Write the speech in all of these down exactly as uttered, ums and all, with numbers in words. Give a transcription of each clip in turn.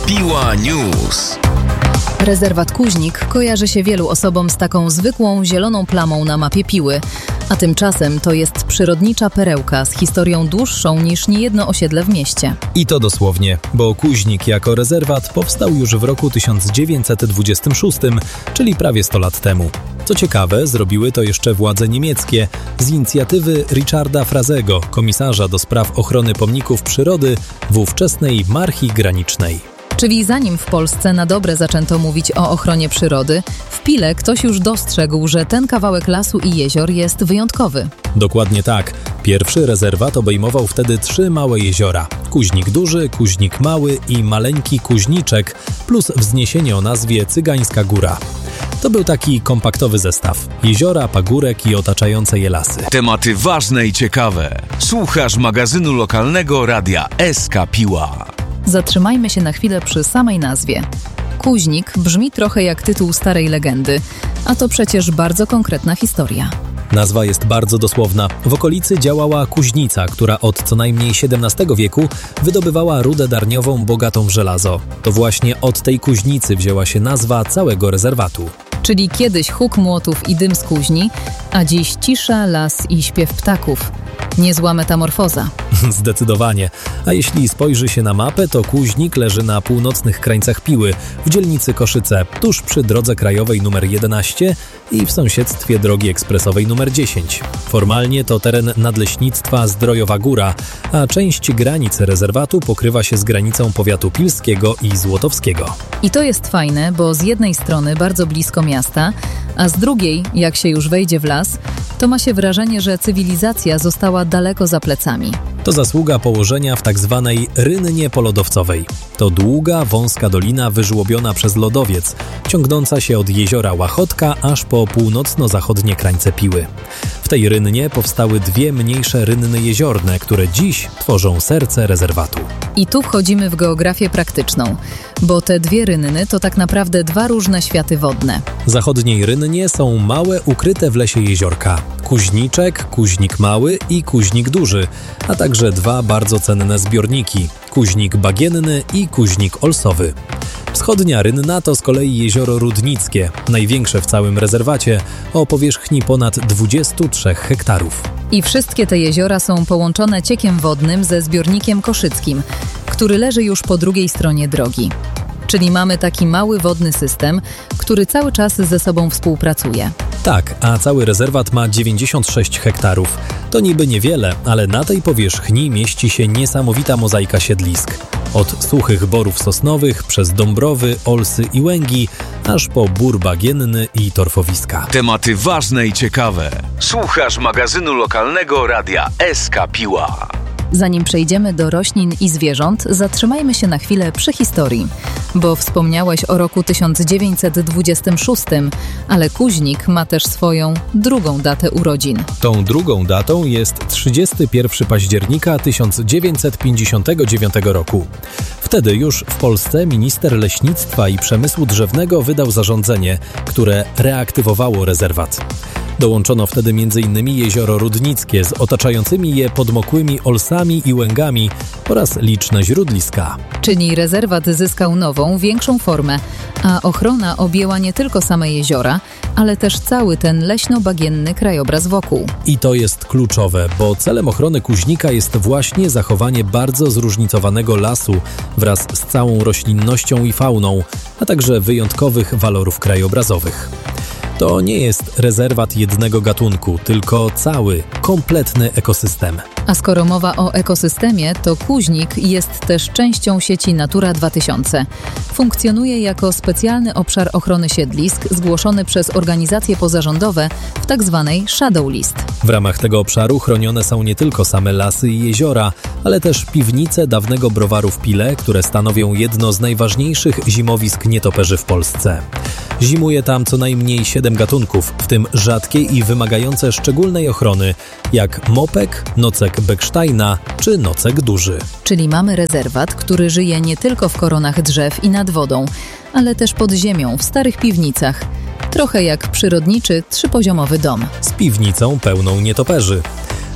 Piła News. Rezerwat Kuźnik kojarzy się wielu osobom z taką zwykłą zieloną plamą na mapie Piły, a tymczasem to jest przyrodnicza perełka z historią dłuższą niż niejedno osiedle w mieście. I to dosłownie, bo Kuźnik jako rezerwat powstał już w roku tysiąc dziewięćset dwudziestym szóstym, czyli prawie sto lat temu. Co ciekawe, zrobiły to jeszcze władze niemieckie z inicjatywy Richarda Frazego, komisarza do spraw ochrony pomników przyrody w ówczesnej Marchi Granicznej. Czyli zanim w Polsce na dobre zaczęto mówić o ochronie przyrody, w Pile ktoś już dostrzegł, że ten kawałek lasu i jezior jest wyjątkowy. Dokładnie tak. Pierwszy rezerwat obejmował wtedy trzy małe jeziora. Kuźnik Duży, Kuźnik Mały i maleńki Kuźniczek, plus wzniesienie o nazwie Cygańska Góra. To był taki kompaktowy zestaw. Jeziora, pagórek i otaczające je lasy. Tematy ważne i ciekawe. Słuchasz magazynu lokalnego radia S K Piła. Zatrzymajmy się na chwilę przy samej nazwie. Kuźnik brzmi trochę jak tytuł starej legendy, a to przecież bardzo konkretna historia. Nazwa jest bardzo dosłowna. W okolicy działała kuźnica, która od co najmniej siedemnastego wieku wydobywała rudę darniową bogatą w żelazo. To właśnie od tej kuźnicy wzięła się nazwa całego rezerwatu. Czyli kiedyś huk młotów i dym z kuźni, a dziś cisza, las i śpiew ptaków. Niezła metamorfoza. Zdecydowanie. A jeśli spojrzy się na mapę, to Kuźnik leży na północnych krańcach Piły, w dzielnicy Koszyce, tuż przy drodze krajowej numer jedenaście i w sąsiedztwie drogi ekspresowej numer dziesięć. Formalnie to teren nadleśnictwa Zdrojowa Góra, a część granic rezerwatu pokrywa się z granicą powiatu pilskiego i złotowskiego. I to jest fajne, bo z jednej strony bardzo blisko miasta, a z drugiej, jak się już wejdzie w las, to ma się wrażenie, że cywilizacja została daleko za plecami. To zasługa położenia w tak zwanej rynnie polodowcowej. To długa, wąska dolina wyżłobiona przez lodowiec, ciągnąca się od jeziora Łachotka aż po północno-zachodnie krańce Piły. W tej rynnie powstały dwie mniejsze rynny jeziorne, które dziś tworzą serce rezerwatu. I tu wchodzimy w geografię praktyczną, bo te dwie rynny to tak naprawdę dwa różne światy wodne. W zachodniej rynnie są małe, ukryte w lesie jeziorka. Kuźniczek, Kuźnik Mały i Kuźnik Duży, a także dwa bardzo cenne zbiorniki, Kuźnik Bagienny i Kuźnik Olsowy. Wschodnia rynna to z kolei jezioro Rudnickie, największe w całym rezerwacie, o powierzchni ponad dwudziestu trzech hektarów. I wszystkie te jeziora są połączone ciekiem wodnym ze zbiornikiem koszyckim, który leży już po drugiej stronie drogi. Czyli mamy taki mały wodny system, który cały czas ze sobą współpracuje. Tak, a cały rezerwat ma dziewięćdziesiąt sześć hektarów. To niby niewiele, ale na tej powierzchni mieści się niesamowita mozaika siedlisk. Od suchych borów sosnowych, przez dąbrowy, olsy i łęgi, aż po bór bagienny i torfowiska. Tematy ważne i ciekawe. Słuchasz magazynu lokalnego radia S K Piła. Zanim przejdziemy do roślin i zwierząt, zatrzymajmy się na chwilę przy historii, bo wspomniałeś o roku tysiąc dziewięćset dwudziestym szóstym, ale Kuźnik ma też swoją drugą datę urodzin. Tą drugą datą jest trzydziestego pierwszego października tysiąc dziewięćset pięćdziesiątego dziewiątego roku. Wtedy już w Polsce minister leśnictwa i przemysłu drzewnego wydał zarządzenie, które reaktywowało rezerwat. Dołączono wtedy m in jezioro Rudnickie z otaczającymi je podmokłymi olsami i łęgami oraz liczne źródliska. Czyli rezerwat zyskał nową, większą formę, a ochrona objęła nie tylko same jeziora, ale też cały ten leśno-bagienny krajobraz wokół. I to jest kluczowe, bo celem ochrony Kuźnika jest właśnie zachowanie bardzo zróżnicowanego lasu wraz z całą roślinnością i fauną, a także wyjątkowych walorów krajobrazowych. To nie jest rezerwat jednego gatunku, tylko cały, kompletny ekosystem. A skoro mowa o ekosystemie, to Kuźnik jest też częścią sieci Natura dwa tysiące. Funkcjonuje jako specjalny obszar ochrony siedlisk zgłoszony przez organizacje pozarządowe w tzw. Shadow List. W ramach tego obszaru chronione są nie tylko same lasy i jeziora, ale też piwnice dawnego browaru w Pile, które stanowią jedno z najważniejszych zimowisk nietoperzy w Polsce. Zimuje tam co najmniej siedem gatunków, w tym rzadkie i wymagające szczególnej ochrony, jak mopek, nocek Becksteina czy nocek duży. Czyli mamy rezerwat, który żyje nie tylko w koronach drzew i nad wodą, ale też pod ziemią, w starych piwnicach. Trochę jak przyrodniczy, trzypoziomowy dom. Z piwnicą pełną nietoperzy.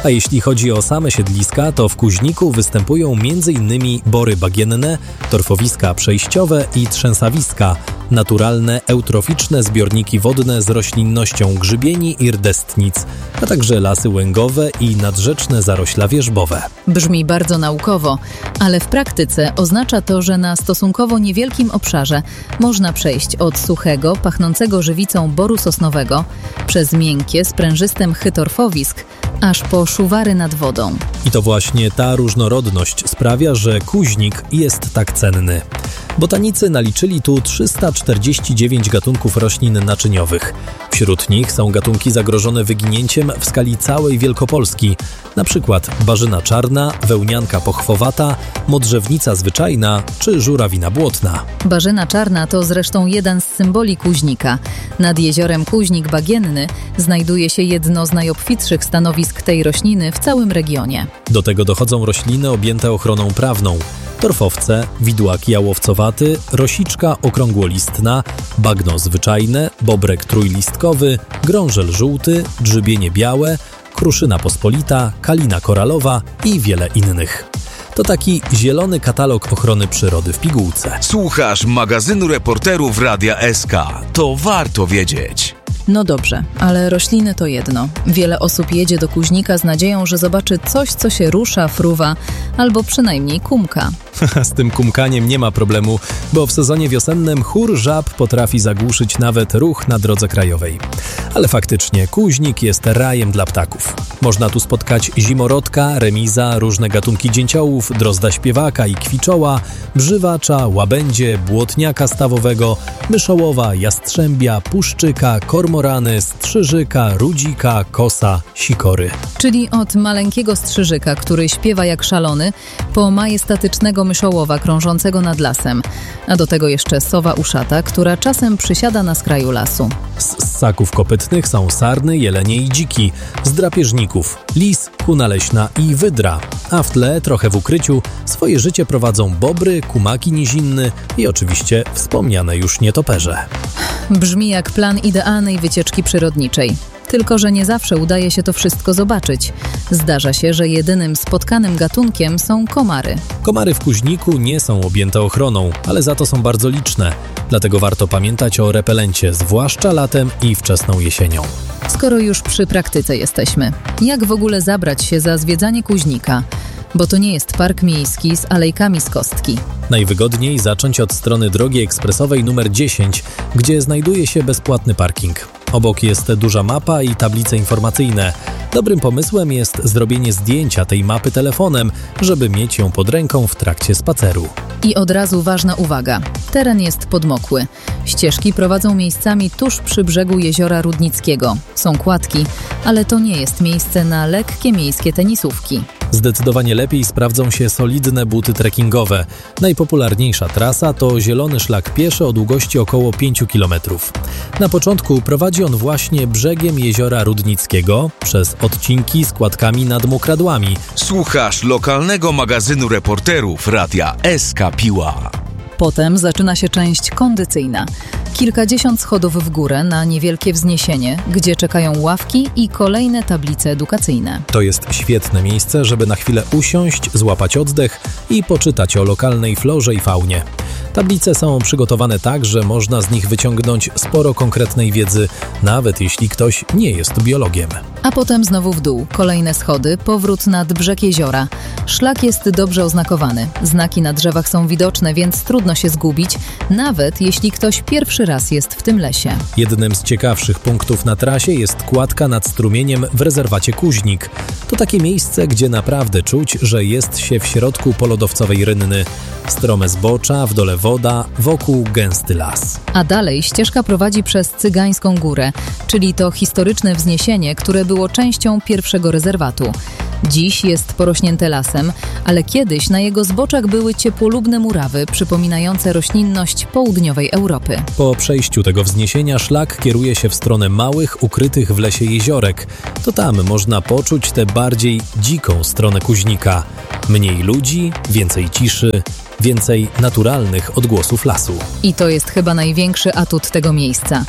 A jeśli chodzi o same siedliska, to w Kuźniku występują m.in. bory bagienne, torfowiska przejściowe i trzęsawiska, naturalne, eutroficzne zbiorniki wodne z roślinnością grzybieni i rdestnic, a także lasy łęgowe i nadrzeczne zarośla wierzbowe. Brzmi bardzo naukowo, ale w praktyce oznacza to, że na stosunkowo niewielkim obszarze można przejść od suchego, pachnącego żywicą boru sosnowego przez miękkie, sprężyste mchy torfowisk, aż po szuwary nad wodą. I to właśnie ta różnorodność sprawia, że Kuźnik jest tak cenny. Botanicy naliczyli tu trzysta czterdzieści dziewięć gatunków roślin naczyniowych. Wśród nich są gatunki zagrożone wyginięciem w skali całej Wielkopolski, na przykład barzyna czarna, wełnianka pochwowata, modrzewnica zwyczajna czy żurawina błotna. Barzyna czarna to zresztą jeden z symboli Kuźnika. Nad jeziorem Kuźnik Bagienny znajduje się jedno z najobfitszych stanowisk tej rośliny w całym regionie. Do tego dochodzą rośliny objęte ochroną prawną. Torfowce, widłak jałowcowaty, rosiczka okrągłolistna, bagno zwyczajne, bobrek trójlistkowy, grążel żółty, grzybienie białe, kruszyna pospolita, kalina koralowa i wiele innych. To taki zielony katalog ochrony przyrody w pigułce. Słuchasz magazynu reporterów Radia S K. To warto wiedzieć. No dobrze, ale rośliny to jedno. Wiele osób jedzie do Kuźnika z nadzieją, że zobaczy coś, co się rusza, fruwa, albo przynajmniej kumka. Z tym kumkaniem nie ma problemu, bo w sezonie wiosennym chór żab potrafi zagłuszyć nawet ruch na drodze krajowej. Ale faktycznie Kuźnik jest rajem dla ptaków. Można tu spotkać zimorodka, remiza, różne gatunki dzięciołów, drozda śpiewaka i kwiczoła, brzywacza, łabędzie, błotniaka stawowego, myszołowa, jastrzębia, puszczyka, kormorany, strzyżyka, rudzika, kosa, sikory. Czyli od maleńkiego strzyżyka, który śpiewa jak szalony, po majestatycznego myszołowa krążącego nad lasem, a do tego jeszcze sowa uszata, która czasem przysiada na skraju lasu. Z ssaków kopytnych są sarny, jelenie i dziki, z drapieżników lis, kuna leśna i wydra, a w tle, trochę w ukryciu, swoje życie prowadzą bobry, kumaki nizinny i oczywiście wspomniane już nietoperze. Brzmi jak plan idealnej wycieczki przyrodniczej. Tylko że nie zawsze udaje się to wszystko zobaczyć. Zdarza się, że jedynym spotkanym gatunkiem są komary. Komary w Kuźniku nie są objęte ochroną, ale za to są bardzo liczne. Dlatego warto pamiętać o repelencie, zwłaszcza latem i wczesną jesienią. Skoro już przy praktyce jesteśmy, jak w ogóle zabrać się za zwiedzanie Kuźnika? Bo to nie jest park miejski z alejkami z kostki. Najwygodniej zacząć od strony drogi ekspresowej numer dziesięć, gdzie znajduje się bezpłatny parking. Obok jest duża mapa i tablice informacyjne. Dobrym pomysłem jest zrobienie zdjęcia tej mapy telefonem, żeby mieć ją pod ręką w trakcie spaceru. I od razu ważna uwaga. Teren jest podmokły. Ścieżki prowadzą miejscami tuż przy brzegu jeziora Rudnickiego. Są kładki, ale to nie jest miejsce na lekkie miejskie tenisówki. Zdecydowanie lepiej sprawdzą się solidne buty trekkingowe. Najpopularniejsza trasa to zielony szlak pieszy o długości około pięć kilometrów. Na początku prowadzi on właśnie brzegiem jeziora Rudnickiego przez odcinki z kładkami nad mokradłami. Słuchasz lokalnego magazynu reporterów Radia S K Piła. Potem zaczyna się część kondycyjna. Kilkadziesiąt schodów w górę na niewielkie wzniesienie, gdzie czekają ławki i kolejne tablice edukacyjne. To jest świetne miejsce, żeby na chwilę usiąść, złapać oddech i poczytać o lokalnej florze i faunie. Tablice są przygotowane tak, że można z nich wyciągnąć sporo konkretnej wiedzy, nawet jeśli ktoś nie jest biologiem. A potem znowu w dół, kolejne schody, powrót nad brzeg jeziora. Szlak jest dobrze oznakowany. Znaki na drzewach są widoczne, więc trudno się zgubić, nawet jeśli ktoś pierwszy raz jest w tym lesie. Jednym z ciekawszych punktów na trasie jest kładka nad strumieniem w rezerwacie Kuźnik. To takie miejsce, gdzie naprawdę czuć, że jest się w środku polodowcowej rynny. Strome zbocza, w dole woda, wokół gęsty las. A dalej ścieżka prowadzi przez Cygańską Górę, czyli to historyczne wzniesienie, które było częścią pierwszego rezerwatu. Dziś jest porośnięte lasem, ale kiedyś na jego zboczach były ciepłolubne murawy przypominające roślinność południowej Europy. Po przejściu tego wzniesienia szlak kieruje się w stronę małych, ukrytych w lesie jeziorek. To tam można poczuć tę bardziej dziką stronę Kuźnika. Mniej ludzi, więcej ciszy, więcej naturalnych odgłosów lasu. I to jest chyba największy atut tego miejsca.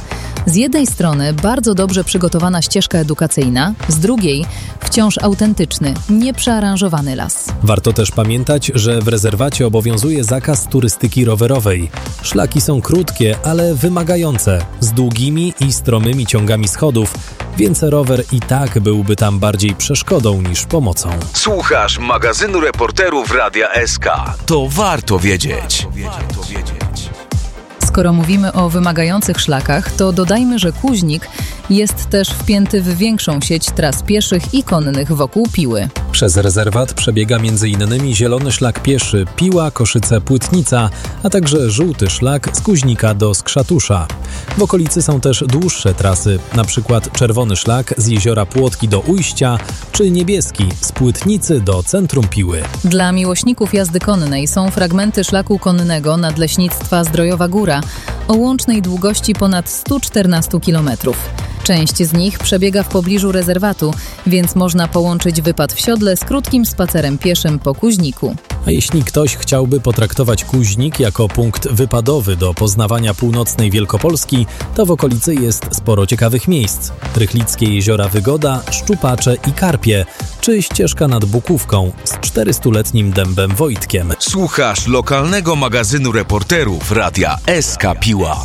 Z jednej strony bardzo dobrze przygotowana ścieżka edukacyjna, z drugiej wciąż autentyczny, nieprzearanżowany las. Warto też pamiętać, że w rezerwacie obowiązuje zakaz turystyki rowerowej. Szlaki są krótkie, ale wymagające, z długimi i stromymi ciągami schodów, więc rower i tak byłby tam bardziej przeszkodą niż pomocą. Słuchasz magazynu reporterów Radia S K. To warto wiedzieć. Skoro mówimy o wymagających szlakach, to dodajmy, że Kuźnik jest też wpięty w większą sieć tras pieszych i konnych wokół Piły. Przez rezerwat przebiega m.in. zielony szlak pieszy Piła-Koszyce-Płytnica, a także żółty szlak z Kuźnika do Skrzatusza. W okolicy są też dłuższe trasy, np. czerwony szlak z jeziora Płotki do Ujścia, czy niebieski z Płytnicy do centrum Piły. Dla miłośników jazdy konnej są fragmenty szlaku konnego Nadleśnictwa Zdrojowa Góra o łącznej długości ponad sto czternaście kilometrów. Część z nich przebiega w pobliżu rezerwatu, więc można połączyć wypad w siodle z krótkim spacerem pieszym po Kuźniku. A jeśli ktoś chciałby potraktować Kuźnik jako punkt wypadowy do poznawania północnej Wielkopolski, to w okolicy jest sporo ciekawych miejsc. Rychlickie jeziora Wygoda, Szczupacze i Karpie, czy ścieżka nad Bukówką z czterystuletnim dębem Wojtkiem. Słuchasz lokalnego magazynu reporterów Radia S K Piła.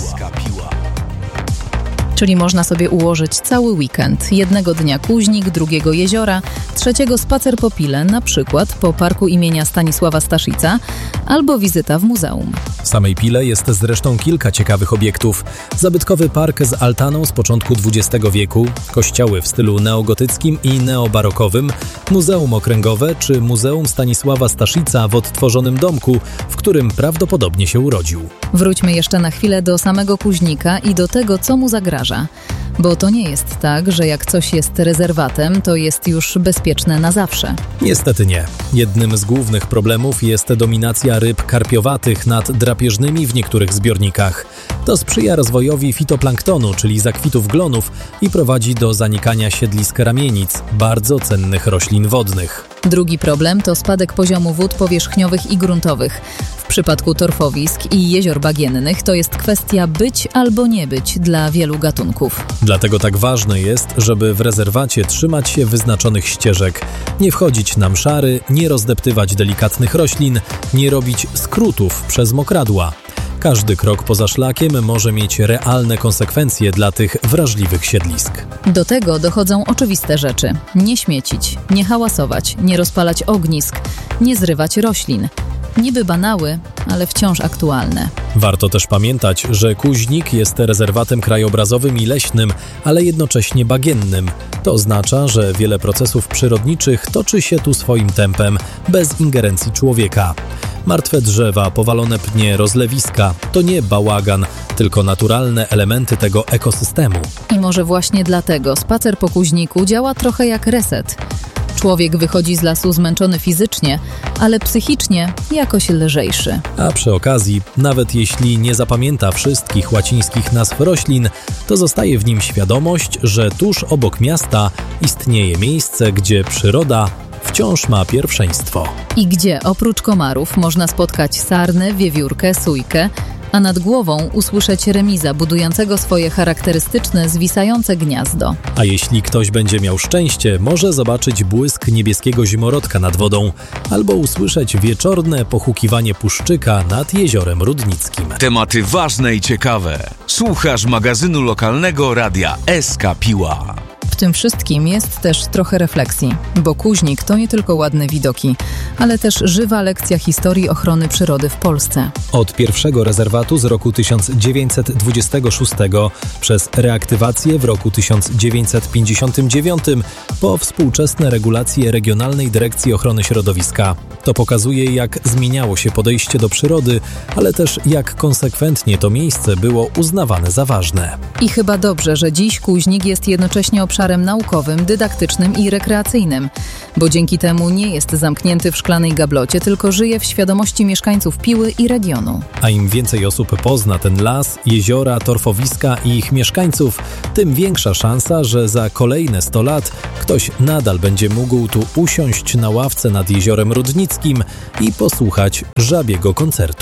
Czyli można sobie ułożyć cały weekend. Jednego dnia Kuźnik, drugiego jeziora, trzeciego spacer po Pile, na przykład po parku imienia Stanisława Staszica, albo wizyta w muzeum. W samej Pile jest zresztą kilka ciekawych obiektów. Zabytkowy park z altaną z początku dwudziestego wieku, kościoły w stylu neogotyckim i neobarokowym, muzeum okręgowe czy muzeum Stanisława Staszica w odtworzonym domku, w którym prawdopodobnie się urodził. Wróćmy jeszcze na chwilę do samego Kuźnika i do tego, co mu zagraża. Bo to nie jest tak, że jak coś jest rezerwatem, to jest już bezpieczne na zawsze. Niestety nie. Jednym z głównych problemów jest dominacja ryb karpiowatych nad drapieżnymi w niektórych zbiornikach. To sprzyja rozwojowi fitoplanktonu, czyli zakwitów glonów i prowadzi do zanikania siedlisk ramienic, bardzo cennych roślin wodnych. Drugi problem to spadek poziomu wód powierzchniowych i gruntowych. W przypadku torfowisk i jezior bagiennych to jest kwestia być albo nie być dla wielu gatunków. Dlatego tak ważne jest, żeby w rezerwacie trzymać się wyznaczonych ścieżek, nie wchodzić na mszary, nie rozdeptywać delikatnych roślin, nie robić skrótów przez mokradła. Każdy krok poza szlakiem może mieć realne konsekwencje dla tych wrażliwych siedlisk. Do tego dochodzą oczywiste rzeczy. Nie śmiecić, nie hałasować, nie rozpalać ognisk, nie zrywać roślin. Niby banały, ale wciąż aktualne. Warto też pamiętać, że Kuźnik jest rezerwatem krajobrazowym i leśnym, ale jednocześnie bagiennym. To oznacza, że wiele procesów przyrodniczych toczy się tu swoim tempem, bez ingerencji człowieka. Martwe drzewa, powalone pnie, rozlewiska to nie bałagan, tylko naturalne elementy tego ekosystemu. I może właśnie dlatego spacer po Kuźniku działa trochę jak reset. Człowiek wychodzi z lasu zmęczony fizycznie, ale psychicznie jakoś lżejszy. A przy okazji, nawet jeśli nie zapamięta wszystkich łacińskich nazw roślin, to zostaje w nim świadomość, że tuż obok miasta istnieje miejsce, gdzie przyroda wciąż ma pierwszeństwo. I gdzie oprócz komarów można spotkać sarnę, wiewiórkę, sójkę, a nad głową usłyszeć remiza budującego swoje charakterystyczne, zwisające gniazdo. A jeśli ktoś będzie miał szczęście, może zobaczyć błysk niebieskiego zimorodka nad wodą albo usłyszeć wieczorne pochukiwanie puszczyka nad jeziorem Rudnickim. Tematy ważne i ciekawe. Słuchasz magazynu lokalnego Radia S K Piła. W tym wszystkim jest też trochę refleksji, bo Kuźnik to nie tylko ładne widoki, ale też żywa lekcja historii ochrony przyrody w Polsce. Od pierwszego rezerwatu z roku tysiąc dziewięćset dwudziestego szóstego przez reaktywację w roku tysiąc dziewięćset pięćdziesiątym dziewiątym po współczesne regulacje Regionalnej Dyrekcji Ochrony Środowiska. To pokazuje, jak zmieniało się podejście do przyrody, ale też jak konsekwentnie to miejsce było uznawane za ważne. I chyba dobrze, że dziś Kuźnik jest jednocześnie obszarem naukowym, dydaktycznym i rekreacyjnym, bo dzięki temu nie jest zamknięty w szklanej gablocie, tylko żyje w świadomości mieszkańców Piły i regionu. A im więcej osób pozna ten las, jeziora, torfowiska i ich mieszkańców, tym większa szansa, że za kolejne sto lat ktoś nadal będzie mógł tu usiąść na ławce nad jeziorem Rudnickim i posłuchać żabiego koncertu.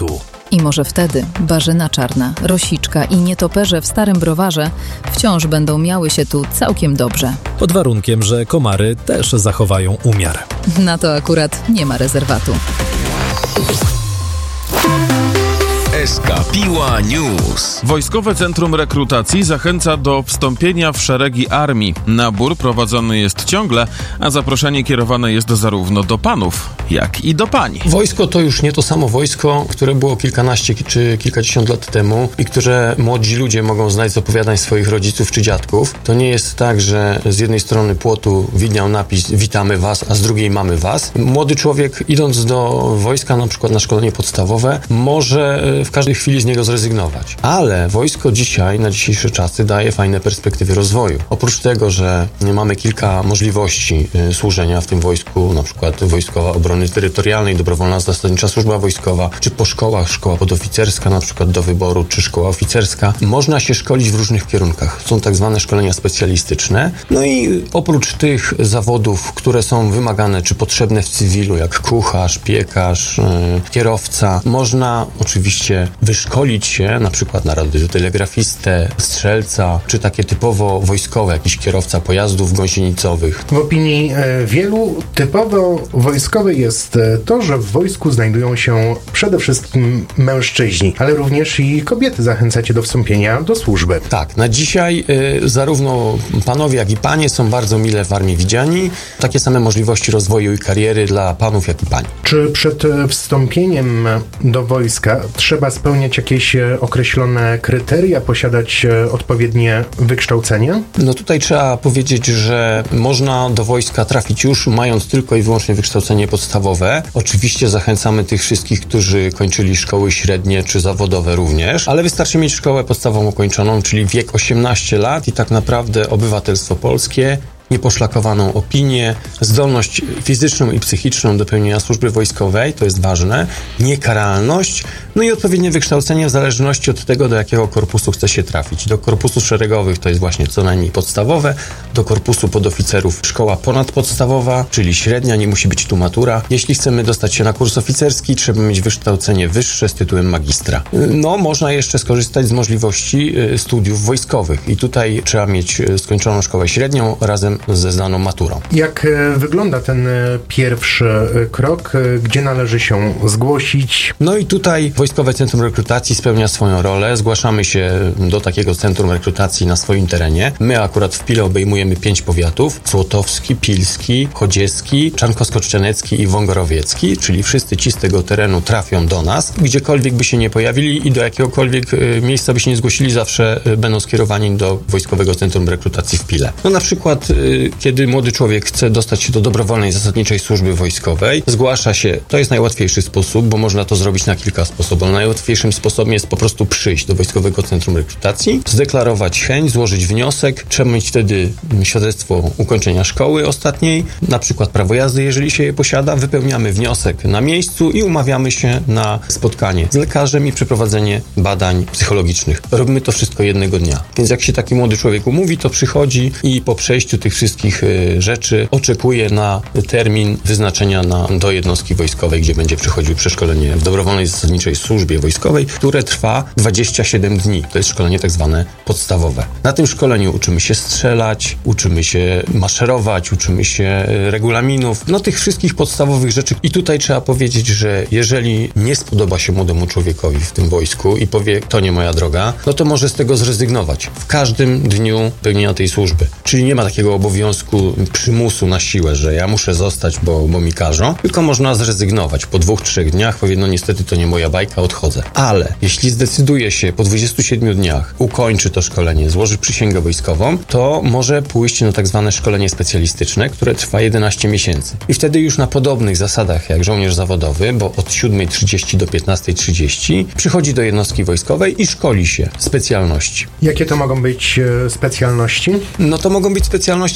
I może wtedy Barzyna Czarna, Rosiczka i nietoperze w starym browarze wciąż będą miały się tu całkiem dobrze. Pod warunkiem, że komary też zachowają umiar. Na to akurat nie ma rezerwatu. S K Piła News. Wojskowe Centrum Rekrutacji zachęca do wstąpienia w szeregi armii. Nabór prowadzony jest ciągle, a zaproszenie kierowane jest zarówno do panów, jak i do pań. Wojsko to już nie to samo wojsko, które było kilkanaście czy kilkadziesiąt lat temu i które młodzi ludzie mogą znać z opowiadań swoich rodziców czy dziadków. To nie jest tak, że z jednej strony płotu widniał napis "Witamy was", a z drugiej "Mamy was". Młody człowiek, idąc do wojska, na przykład na szkolenie podstawowe, może w każdej chwili z niego zrezygnować. Ale wojsko dzisiaj, na dzisiejsze czasy, daje fajne perspektywy rozwoju. Oprócz tego, że mamy kilka możliwości y, służenia w tym wojsku, na przykład Wojskowa Obrony Terytorialnej, Dobrowolna Zasadnicza Służba Wojskowa, czy po szkołach, szkoła podoficerska na przykład do wyboru, czy szkoła oficerska, można się szkolić w różnych kierunkach. Są tak zwane szkolenia specjalistyczne. No i oprócz tych zawodów, które są wymagane, czy potrzebne w cywilu, jak kucharz, piekarz, y, kierowca, można oczywiście wyszkolić się na przykład na radiotelegrafistę, strzelca, czy takie typowo wojskowe, jakiś kierowca pojazdów gąsienicowych. W opinii e, wielu typowo wojskowe jest e, to, że w wojsku znajdują się przede wszystkim mężczyźni, ale również i kobiety zachęcacie do wstąpienia do służby. Tak, na dzisiaj y, zarówno panowie, jak i panie są bardzo mile w armii widziani. Takie same możliwości rozwoju i kariery dla panów, jak i pań. Czy przed e, wstąpieniem do wojska trzeba spełniać jakieś e, określone kryteria, posiadać e, odpowiednie wykształcenie? No tutaj trzeba powiedzieć, że można do wojska trafić już mając tylko i wyłącznie wykształcenie podstawowe. Oczywiście zachęcamy tych wszystkich, którzy kończyli szkoły średnie czy zawodowe również, ale wystarczy mieć szkołę podstawową ukończoną, czyli wiek osiemnaście lat i tak naprawdę obywatelstwo polskie, nieposzlakowaną opinię, zdolność fizyczną i psychiczną do pełnienia służby wojskowej, to jest ważne, niekaralność, no i odpowiednie wykształcenie w zależności od tego, do jakiego korpusu chce się trafić. Do korpusów szeregowych to jest właśnie co najmniej podstawowe, do korpusu podoficerów szkoła ponadpodstawowa, czyli średnia, nie musi być tu matura. Jeśli chcemy dostać się na kurs oficerski, trzeba mieć wykształcenie wyższe z tytułem magistra. No, można jeszcze skorzystać z możliwości studiów wojskowych i tutaj trzeba mieć skończoną szkołę średnią razem ze znaną maturą. Jak e, wygląda ten e, pierwszy e, krok, e, gdzie należy się zgłosić? No i tutaj Wojskowe Centrum Rekrutacji spełnia swoją rolę. Zgłaszamy się do takiego centrum rekrutacji na swoim terenie. My akurat w Pile obejmujemy pięć powiatów: Złotowski, Pilski, Chodzieski, Czarnkowsko-Trzcianecki i Wągorowiecki, czyli wszyscy ci z tego terenu trafią do nas. Gdziekolwiek by się nie pojawili i do jakiegokolwiek y, miejsca by się nie zgłosili, zawsze y, będą skierowani do Wojskowego Centrum Rekrutacji w Pile. No na przykład y, kiedy młody człowiek chce dostać się do dobrowolnej zasadniczej służby wojskowej, zgłasza się, to jest najłatwiejszy sposób, bo można to zrobić na kilka sposobów. Najłatwiejszym sposobem jest po prostu przyjść do Wojskowego Centrum Rekrutacji, zdeklarować chęć, złożyć wniosek. Trzeba mieć wtedy świadectwo ukończenia szkoły ostatniej, na przykład prawo jazdy, jeżeli się je posiada. Wypełniamy wniosek na miejscu i umawiamy się na spotkanie z lekarzem i przeprowadzenie badań psychologicznych. Robimy to wszystko jednego dnia. Więc jak się taki młody człowiek umówi, to przychodzi i po przejściu tych wszystkich y, rzeczy oczekuje na termin wyznaczenia na, do jednostki wojskowej, gdzie będzie przechodził przeszkolenie w dobrowolnej zasadniczej służbie wojskowej, które trwa dwadzieścia siedem dni. To jest szkolenie tak zwane podstawowe. Na tym szkoleniu uczymy się strzelać, uczymy się maszerować, uczymy się y, regulaminów, no tych wszystkich podstawowych rzeczy. I tutaj trzeba powiedzieć, że jeżeli nie spodoba się młodemu człowiekowi w tym wojsku i powie, to nie moja droga, no to może z tego zrezygnować w każdym dniu pełnienia tej służby. Czyli nie ma takiego obowiązku przymusu na siłę, że ja muszę zostać, bo, bo mi każą, tylko można zrezygnować. Po dwóch, trzech dniach powie, no niestety to nie moja bajka, odchodzę. Ale jeśli zdecyduje się po dwudziestu siedmiu dniach, ukończy to szkolenie, złoży przysięgę wojskową, to może pójść na tak zwane szkolenie specjalistyczne, które trwa jedenaście miesięcy. I wtedy już na podobnych zasadach jak żołnierz zawodowy, bo od siódmej trzydzieści do piętnastej trzydzieści przychodzi do jednostki wojskowej i szkoli się specjalności. Jakie to mogą być e, specjalności? No to mogą być specjalności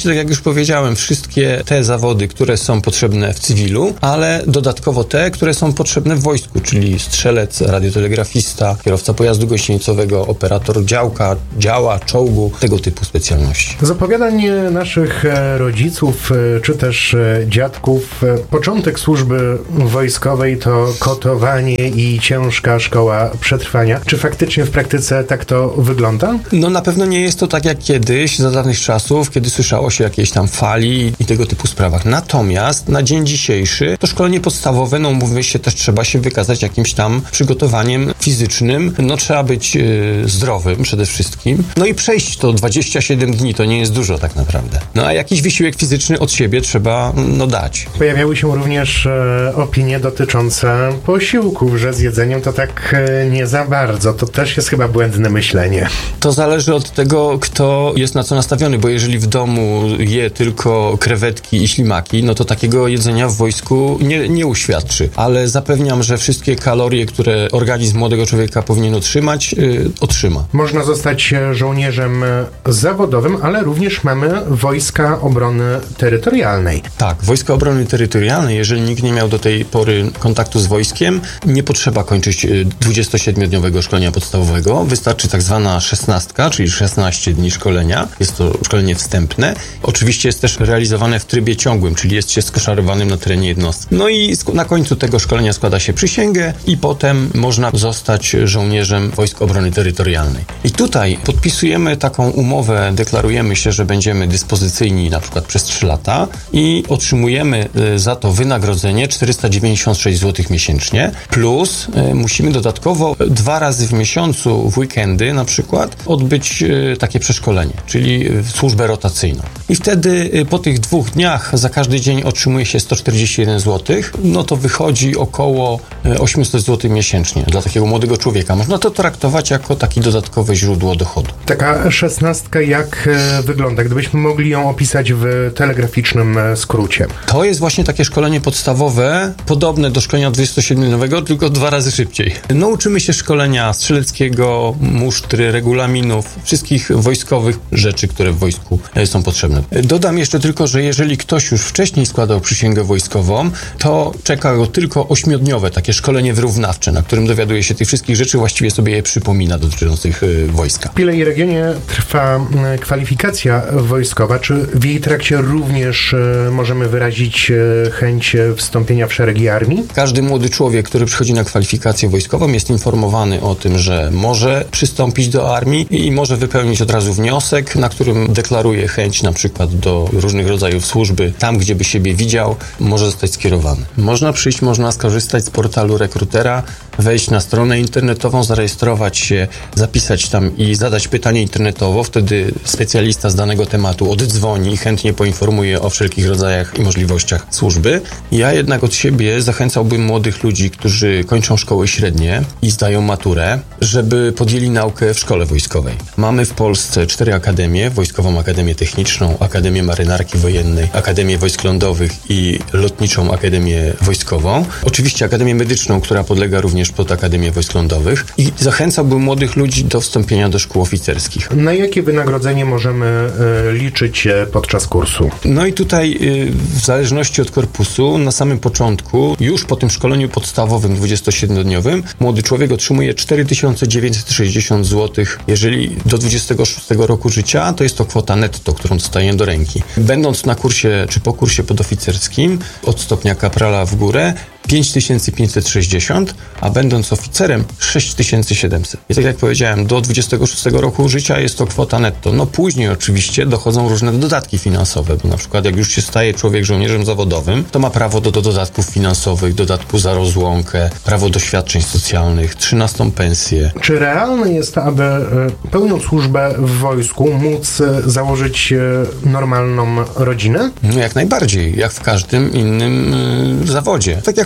zupełności, tak jak już powiedziałem, wszystkie te zawody, które są potrzebne w cywilu, ale dodatkowo te, które są potrzebne w wojsku, czyli strzelec, radiotelegrafista, kierowca pojazdu gąsienicowego, operator działka, działa, czołgu, tego typu specjalności. Z opowiadań naszych rodziców, czy też dziadków, początek służby wojskowej to kotowanie i ciężka szkoła przetrwania. Czy faktycznie w praktyce tak to wygląda? No na pewno nie jest to tak jak kiedyś, za dawnych czasów, kiedy słyszało się jakieś tam fali i tego typu sprawach. Natomiast na dzień dzisiejszy to szkolenie podstawowe, no mówmy się, też trzeba się wykazać jakimś tam przygotowaniem fizycznym. No trzeba być yy, zdrowym przede wszystkim. No i przejść to dwadzieścia siedem dni, to nie jest dużo tak naprawdę. No a jakiś wysiłek fizyczny od siebie trzeba no dać. Pojawiały się również e, opinie dotyczące posiłków, że z jedzeniem to tak e, nie za bardzo. To też jest chyba błędne myślenie. To zależy od tego, kto jest na co nastawiony, bo jeżeli w domu je tylko krewetki i ślimaki, no to takiego jedzenia w wojsku nie, nie uświadczy. Ale zapewniam, że wszystkie kalorie, które organizm młodego człowieka powinien otrzymać, yy, otrzyma. Można zostać żołnierzem zawodowym, ale również mamy Wojska Obrony Terytorialnej. Tak, Wojska Obrony Terytorialnej, jeżeli nikt nie miał do tej pory kontaktu z wojskiem, nie potrzeba kończyć dwudziestosiedmiodniowego szkolenia podstawowego. Wystarczy tak zwana szesnastka, czyli szesnaście dni szkolenia. Jest to szkolenie wstępne. Oczywiście jest też realizowane w trybie ciągłym, czyli jest się skoszarowanym na terenie jednostki. No i na końcu tego szkolenia składa się przysięgę i potem można zostać żołnierzem Wojsk Obrony Terytorialnej. I tutaj podpisujemy taką umowę, deklarujemy się, że będziemy dyspozycyjni na przykład przez trzy lata i otrzymujemy za to wynagrodzenie czterysta dziewięćdziesiąt sześć złotych miesięcznie, plus musimy dodatkowo dwa razy w miesiącu w weekendy na przykład odbyć takie przeszkolenie, czyli służbę rotacyjną. I wtedy po tych dwóch dniach za każdy dzień otrzymuje się sto czterdzieści jeden złotych, no to wychodzi około osiemset złotych miesięcznie dla takiego młodego człowieka. Można to traktować jako takie dodatkowe źródło dochodu. Taka szesnastka jak wygląda? Gdybyśmy mogli ją opisać w telegraficznym skrócie. To jest właśnie takie szkolenie podstawowe, podobne do szkolenia dwudziestosiedmiodniowego, tylko dwa razy szybciej. No uczymy się szkolenia strzeleckiego, musztry, regulaminów, wszystkich wojskowych rzeczy, które w wojsku są potrzebne. Dodam jeszcze tylko, że jeżeli ktoś już wcześniej składał przysięgę wojskową, to czeka go tylko ośmiodniowe takie szkolenie wyrównawcze, na którym dowiaduje się tych wszystkich rzeczy, właściwie sobie je przypomina dotyczących wojska. W Pilej regionie trwa kwalifikacja wojskowa. Czy w jej trakcie również możemy wyrazić chęć wstąpienia w szeregi armii? Każdy młody człowiek, który przychodzi na kwalifikację wojskową, jest informowany o tym, że może przystąpić do armii i może wypełnić od razu wniosek, na którym deklaruje chęć na przykład do różnych rodzajów służby. Tam, gdzie by siebie widział, może zostać skierowany. Można przyjść, można skorzystać z portalu rekrutera, wejść na stronę internetową, zarejestrować się, zapisać tam i zadać pytanie internetowo. Wtedy specjalista z danego tematu oddzwoni i chętnie poinformuje o wszelkich rodzajach i możliwościach służby. Ja jednak od siebie zachęcałbym młodych ludzi, którzy kończą szkoły średnie i zdają maturę, żeby podjęli naukę w szkole wojskowej. Mamy w Polsce cztery akademie: Wojskową Akademię Techniczną, Akademię Marynarki Wojennej, Akademię Wojsk Lądowych i Lotniczą Akademię Wojskową. Oczywiście Akademię Medyczną, która podlega również pod Akademię Wojsk Lądowych, i zachęcałbym młodych ludzi do wstąpienia do szkół oficerskich. Na jakie wynagrodzenie możemy y, liczyć podczas kursu? No i tutaj y, w zależności od korpusu, na samym początku, już po tym szkoleniu podstawowym dwudziestosiedmiodniowym, młody człowiek otrzymuje cztery tysiące dziewięćset sześćdziesiąt złotych. Jeżeli do dwudziestego szóstego roku życia, to jest to kwota netto, którą dostaje do ręki. Będąc na kursie czy po kursie podoficerskim od stopnia kaprala w górę, pięć tysięcy pięćset sześćdziesiąt, a będąc oficerem sześć tysięcy siedemset. I tak jak powiedziałem, do dwudziestego szóstego roku życia jest to kwota netto. No później oczywiście dochodzą różne dodatki finansowe, bo na przykład jak już się staje człowiek żołnierzem zawodowym, to ma prawo do, do dodatków finansowych, dodatku za rozłąkę, prawo do świadczeń socjalnych, trzynastą pensję. Czy realne jest, aby pełnią służbę w wojsku móc założyć normalną rodzinę? No jak najbardziej, jak w każdym innym y, zawodzie. Tak jak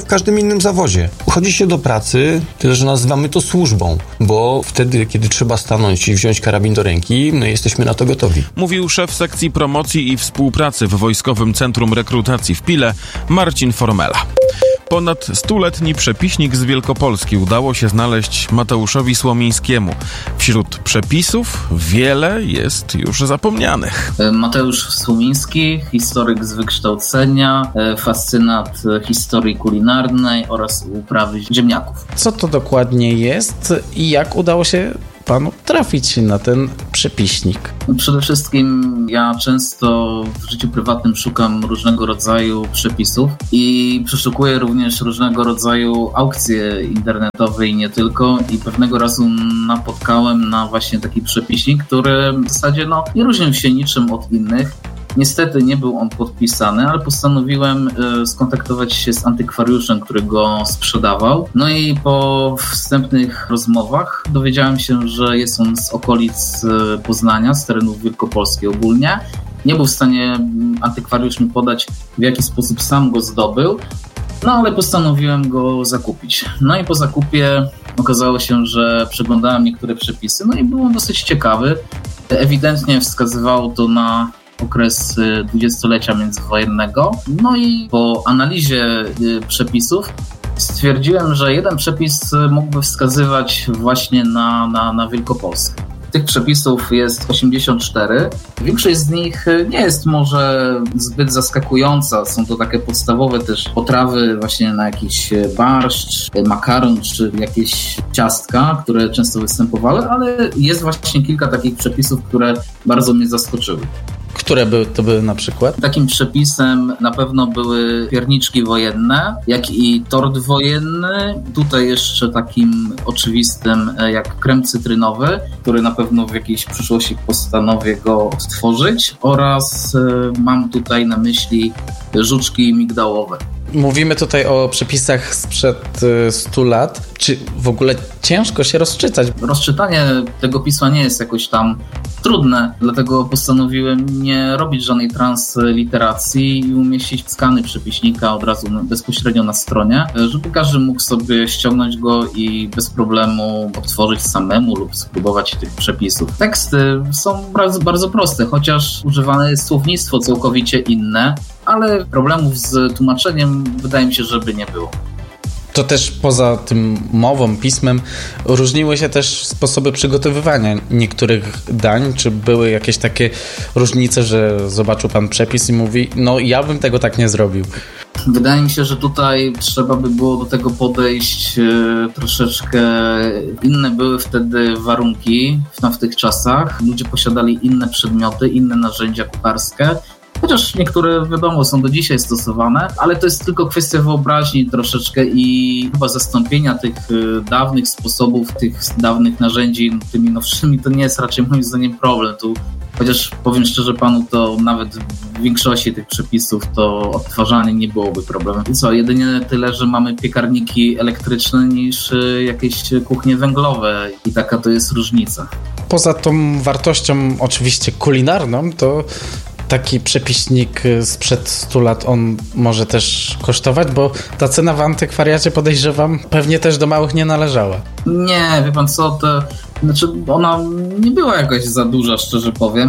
w każdym innym zawodzie. Chodzi się do pracy, tyle że nazywamy to służbą, bo wtedy, kiedy trzeba stanąć i wziąć karabin do ręki, my jesteśmy na to gotowi. Mówił szef sekcji promocji i współpracy w Wojskowym Centrum Rekrutacji w Pile, Marcin Formela. Ponad stuletni przepiśnik z Wielkopolski udało się znaleźć Mateuszowi Słomińskiemu. Wśród przepisów wiele jest już zapomnianych. Mateusz Słomiński, historyk z wykształcenia, fascynat historii kulinarnej oraz uprawy ziemniaków. Co to dokładnie jest i jak udało się panu trafić na ten przepiśnik? Przede wszystkim ja często w życiu prywatnym szukam różnego rodzaju przepisów i przeszukuję również różnego rodzaju aukcje internetowe i nie tylko. I pewnego razu napotkałem na właśnie taki przepisnik, który w zasadzie no, nie różnił się niczym od innych. Niestety nie był on podpisany, ale postanowiłem skontaktować się z antykwariuszem, który go sprzedawał. No i po wstępnych rozmowach dowiedziałem się, że jest on z okolic Poznania, z terenów Wielkopolski ogólnie. Nie był w stanie antykwariusz mi podać, w jaki sposób sam go zdobył, no ale postanowiłem go zakupić. No i po zakupie okazało się, że przeglądałem niektóre przepisy, no i był on dosyć ciekawy. Ewidentnie wskazywało to na okres dwudziestolecia międzywojennego. No i po analizie przepisów stwierdziłem, że jeden przepis mógłby wskazywać właśnie na, na, na Wielkopolskę. Tych przepisów jest osiemdziesiąt cztery. Większość z nich nie jest może zbyt zaskakująca. Są to takie podstawowe też potrawy właśnie na jakiś barszcz, makaron czy jakieś ciastka, które często występowały, ale jest właśnie kilka takich przepisów, które bardzo mnie zaskoczyły. Które były, to były na przykład? Takim przepisem na pewno były pierniczki wojenne, jak i tort wojenny. Tutaj jeszcze takim oczywistym jak krem cytrynowy, który na pewno w jakiejś przyszłości postanowię go odtworzyć, oraz y, mam tutaj na myśli żuczki migdałowe. Mówimy tutaj o przepisach sprzed stu lat. Czy w ogóle ciężko się rozczytać? Rozczytanie tego pisma nie jest jakoś tam trudne, dlatego postanowiłem nie robić żadnej transliteracji i umieścić skany przepiśnika od razu bezpośrednio na stronie, żeby każdy mógł sobie ściągnąć go i bez problemu odtworzyć samemu lub spróbować tych przepisów. Teksty są bardzo, bardzo proste, chociaż używane jest słownictwo całkowicie inne, ale problemów z tłumaczeniem wydaje mi się, żeby nie było. To też poza tym mową, pismem różniły się też sposoby przygotowywania niektórych dań. Czy były jakieś takie różnice, że zobaczył pan przepis i mówi, no ja bym tego tak nie zrobił? Wydaje mi się, że tutaj trzeba by było do tego podejść troszeczkę. Inne były wtedy warunki w tych czasach. Ludzie posiadali inne przedmioty, inne narzędzia kucharskie. Chociaż niektóre, wiadomo, są do dzisiaj stosowane, ale to jest tylko kwestia wyobraźni troszeczkę i chyba zastąpienia tych dawnych sposobów, tych dawnych narzędzi tymi nowszymi, to nie jest raczej moim zdaniem problem. Tu, chociaż powiem szczerze panu, to nawet w większości tych przepisów to odtwarzanie nie byłoby problemem. I co, jedynie tyle, że mamy piekarniki elektryczne niż jakieś kuchnie węglowe i taka to jest różnica. Poza tą wartością oczywiście kulinarną, to taki przepiśnik sprzed stu lat, on może też kosztować, bo ta cena w antykwariacie, podejrzewam, pewnie też do małych nie należała. Nie, wie pan co, to znaczy ona nie była jakoś za duża, szczerze powiem,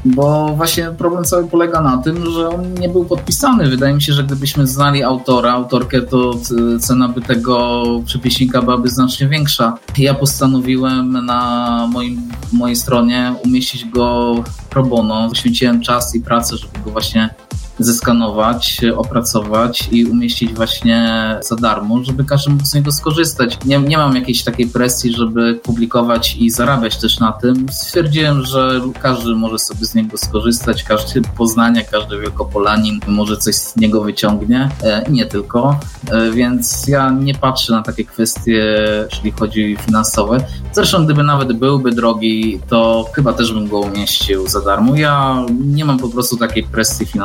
bo właśnie problem cały polega na tym, że on nie był podpisany. Wydaje mi się, że gdybyśmy znali autora, autorkę, to cena by tego przepiśnika byłaby znacznie większa. Ja postanowiłem na moim, mojej stronie umieścić go pro bono. Poświęciłem czas i pracę, żeby go właśnie zeskanować, opracować i umieścić właśnie za darmo, żeby każdy mógł z niego skorzystać. Nie, nie mam jakiejś takiej presji, żeby publikować i zarabiać też na tym. Stwierdziłem, że każdy może sobie z niego skorzystać, każdy Poznania, każdy Wielkopolanin może coś z niego wyciągnie, e, nie tylko, e, więc ja nie patrzę na takie kwestie, jeśli chodzi finansowe. Zresztą gdyby nawet byłby drogi, to chyba też bym go umieścił za darmo. Ja nie mam po prostu takiej presji finansowej. No.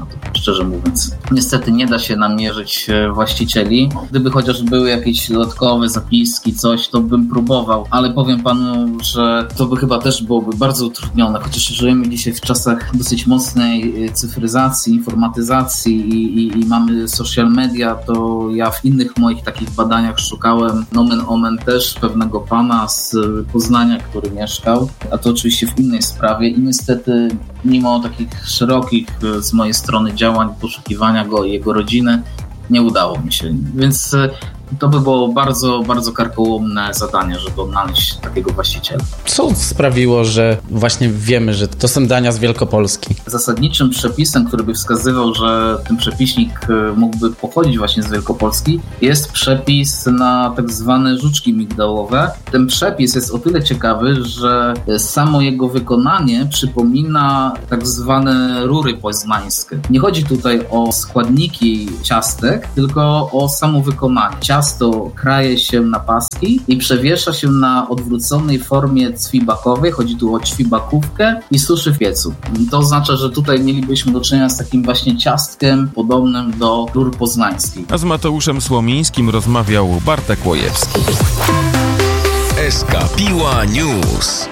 na to, szczerze mówiąc. Niestety nie da się namierzyć właścicieli. Gdyby chociaż były jakieś dodatkowe zapiski, coś, to bym próbował, ale powiem panu, że to by chyba też byłoby bardzo utrudnione, chociaż żyjemy dzisiaj w czasach dosyć mocnej cyfryzacji, informatyzacji i, i, i mamy social media, to ja w innych moich takich badaniach szukałem nomen omen też pewnego pana z Poznania, który mieszkał, a to oczywiście w innej sprawie i niestety mimo takich szerokich z mojej strony działań, poszukiwania go i jego rodziny, nie udało mi się, więc to by było bardzo, bardzo karkołomne zadanie, żeby odnaleźć takiego właściciela. Co sprawiło, że właśnie wiemy, że to są dania z Wielkopolski? Zasadniczym przepisem, który by wskazywał, że ten przepiśnik mógłby pochodzić właśnie z Wielkopolski, jest przepis na tak zwane żuczki migdałowe. Ten przepis jest o tyle ciekawy, że samo jego wykonanie przypomina tak zwane rury poznańskie. Nie chodzi tutaj o składniki ciastek, tylko o samo wykonanie. Ciasto kraje się na paski i przewiesza się na odwróconej formie ćwibakowej, chodzi tu o ćwibakówkę i suszy w piecu. To oznacza, że tutaj mielibyśmy do czynienia z takim właśnie ciastkiem podobnym do rur poznańskich. A z Mateuszem Słomińskim rozmawiał Bartek Łojewski. S K Piła News.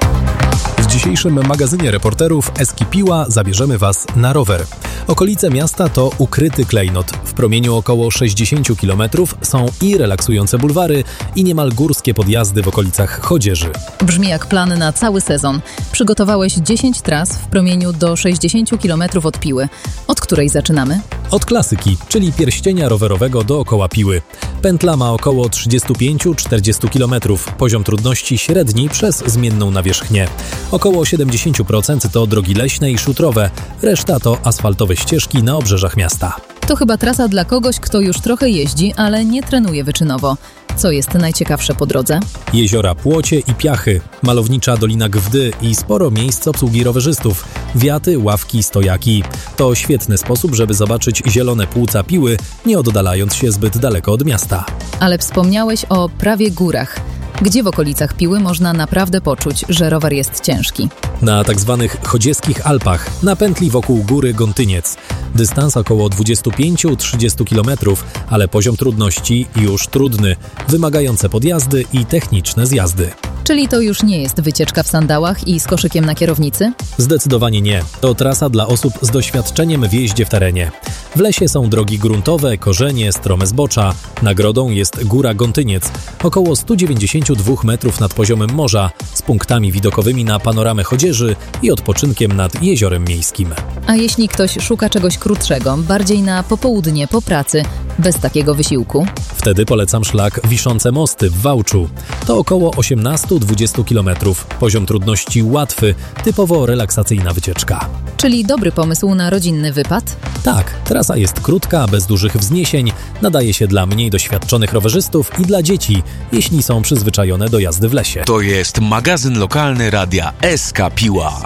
W dzisiejszym magazynie reporterów Eskipiła zabierzemy Was na rower. Okolice miasta to ukryty klejnot. W promieniu około sześćdziesiąt kilometrów są i relaksujące bulwary, i niemal górskie podjazdy w okolicach Chodzieży. Brzmi jak plan na cały sezon. Przygotowałeś dziesięć tras w promieniu do sześćdziesiąt kilometrów od Piły. Od której zaczynamy? Od klasyki, czyli pierścienia rowerowego dookoła Piły. Pętla ma około trzydzieści pięć do czterdziestu kilometrów. Poziom trudności średni przez zmienną nawierzchnię. Około siedemdziesiąt procent to drogi leśne i szutrowe, reszta to asfaltowe ścieżki na obrzeżach miasta. To chyba trasa dla kogoś, kto już trochę jeździ, ale nie trenuje wyczynowo. Co jest najciekawsze po drodze? Jeziora Płocie i Piachy, malownicza Dolina Gwdy i sporo miejsc obsługi rowerzystów, wiaty, ławki, stojaki. To świetny sposób, żeby zobaczyć zielone płuca Piły, nie oddalając się zbyt daleko od miasta. Ale wspomniałeś o prawie górach. Gdzie w okolicach Piły można naprawdę poczuć, że rower jest ciężki? Na tak zwanych chodzieskich Alpach, na pętli wokół góry Gontyniec. Dystans około dwadzieścia pięć do trzydziestu kilometrów, ale poziom trudności już trudny, wymagające podjazdy i techniczne zjazdy. Czyli to już nie jest wycieczka w sandałach i z koszykiem na kierownicy? Zdecydowanie nie. To trasa dla osób z doświadczeniem w jeździe w terenie. W lesie są drogi gruntowe, korzenie, strome zbocza. Nagrodą jest Góra Gontyniec, około sto dziewięćdziesiąt dwa metrów nad poziomem morza, z punktami widokowymi na panoramę Chodzieży i odpoczynkiem nad jeziorem miejskim. A jeśli ktoś szuka czegoś krótszego, bardziej na popołudnie, po pracy, bez takiego wysiłku? Wtedy polecam szlak Wiszące Mosty w Wałczu. To około osiemnaście do dwudziestu kilometrów. Poziom trudności łatwy, typowo relaksacyjna wycieczka. Czyli dobry pomysł na rodzinny wypad? Tak, trasa jest krótka, bez dużych wzniesień, nadaje się dla mniej doświadczonych rowerzystów i dla dzieci, jeśli są przyzwyczajone do jazdy w lesie. To jest magazyn lokalny radia S K Piła.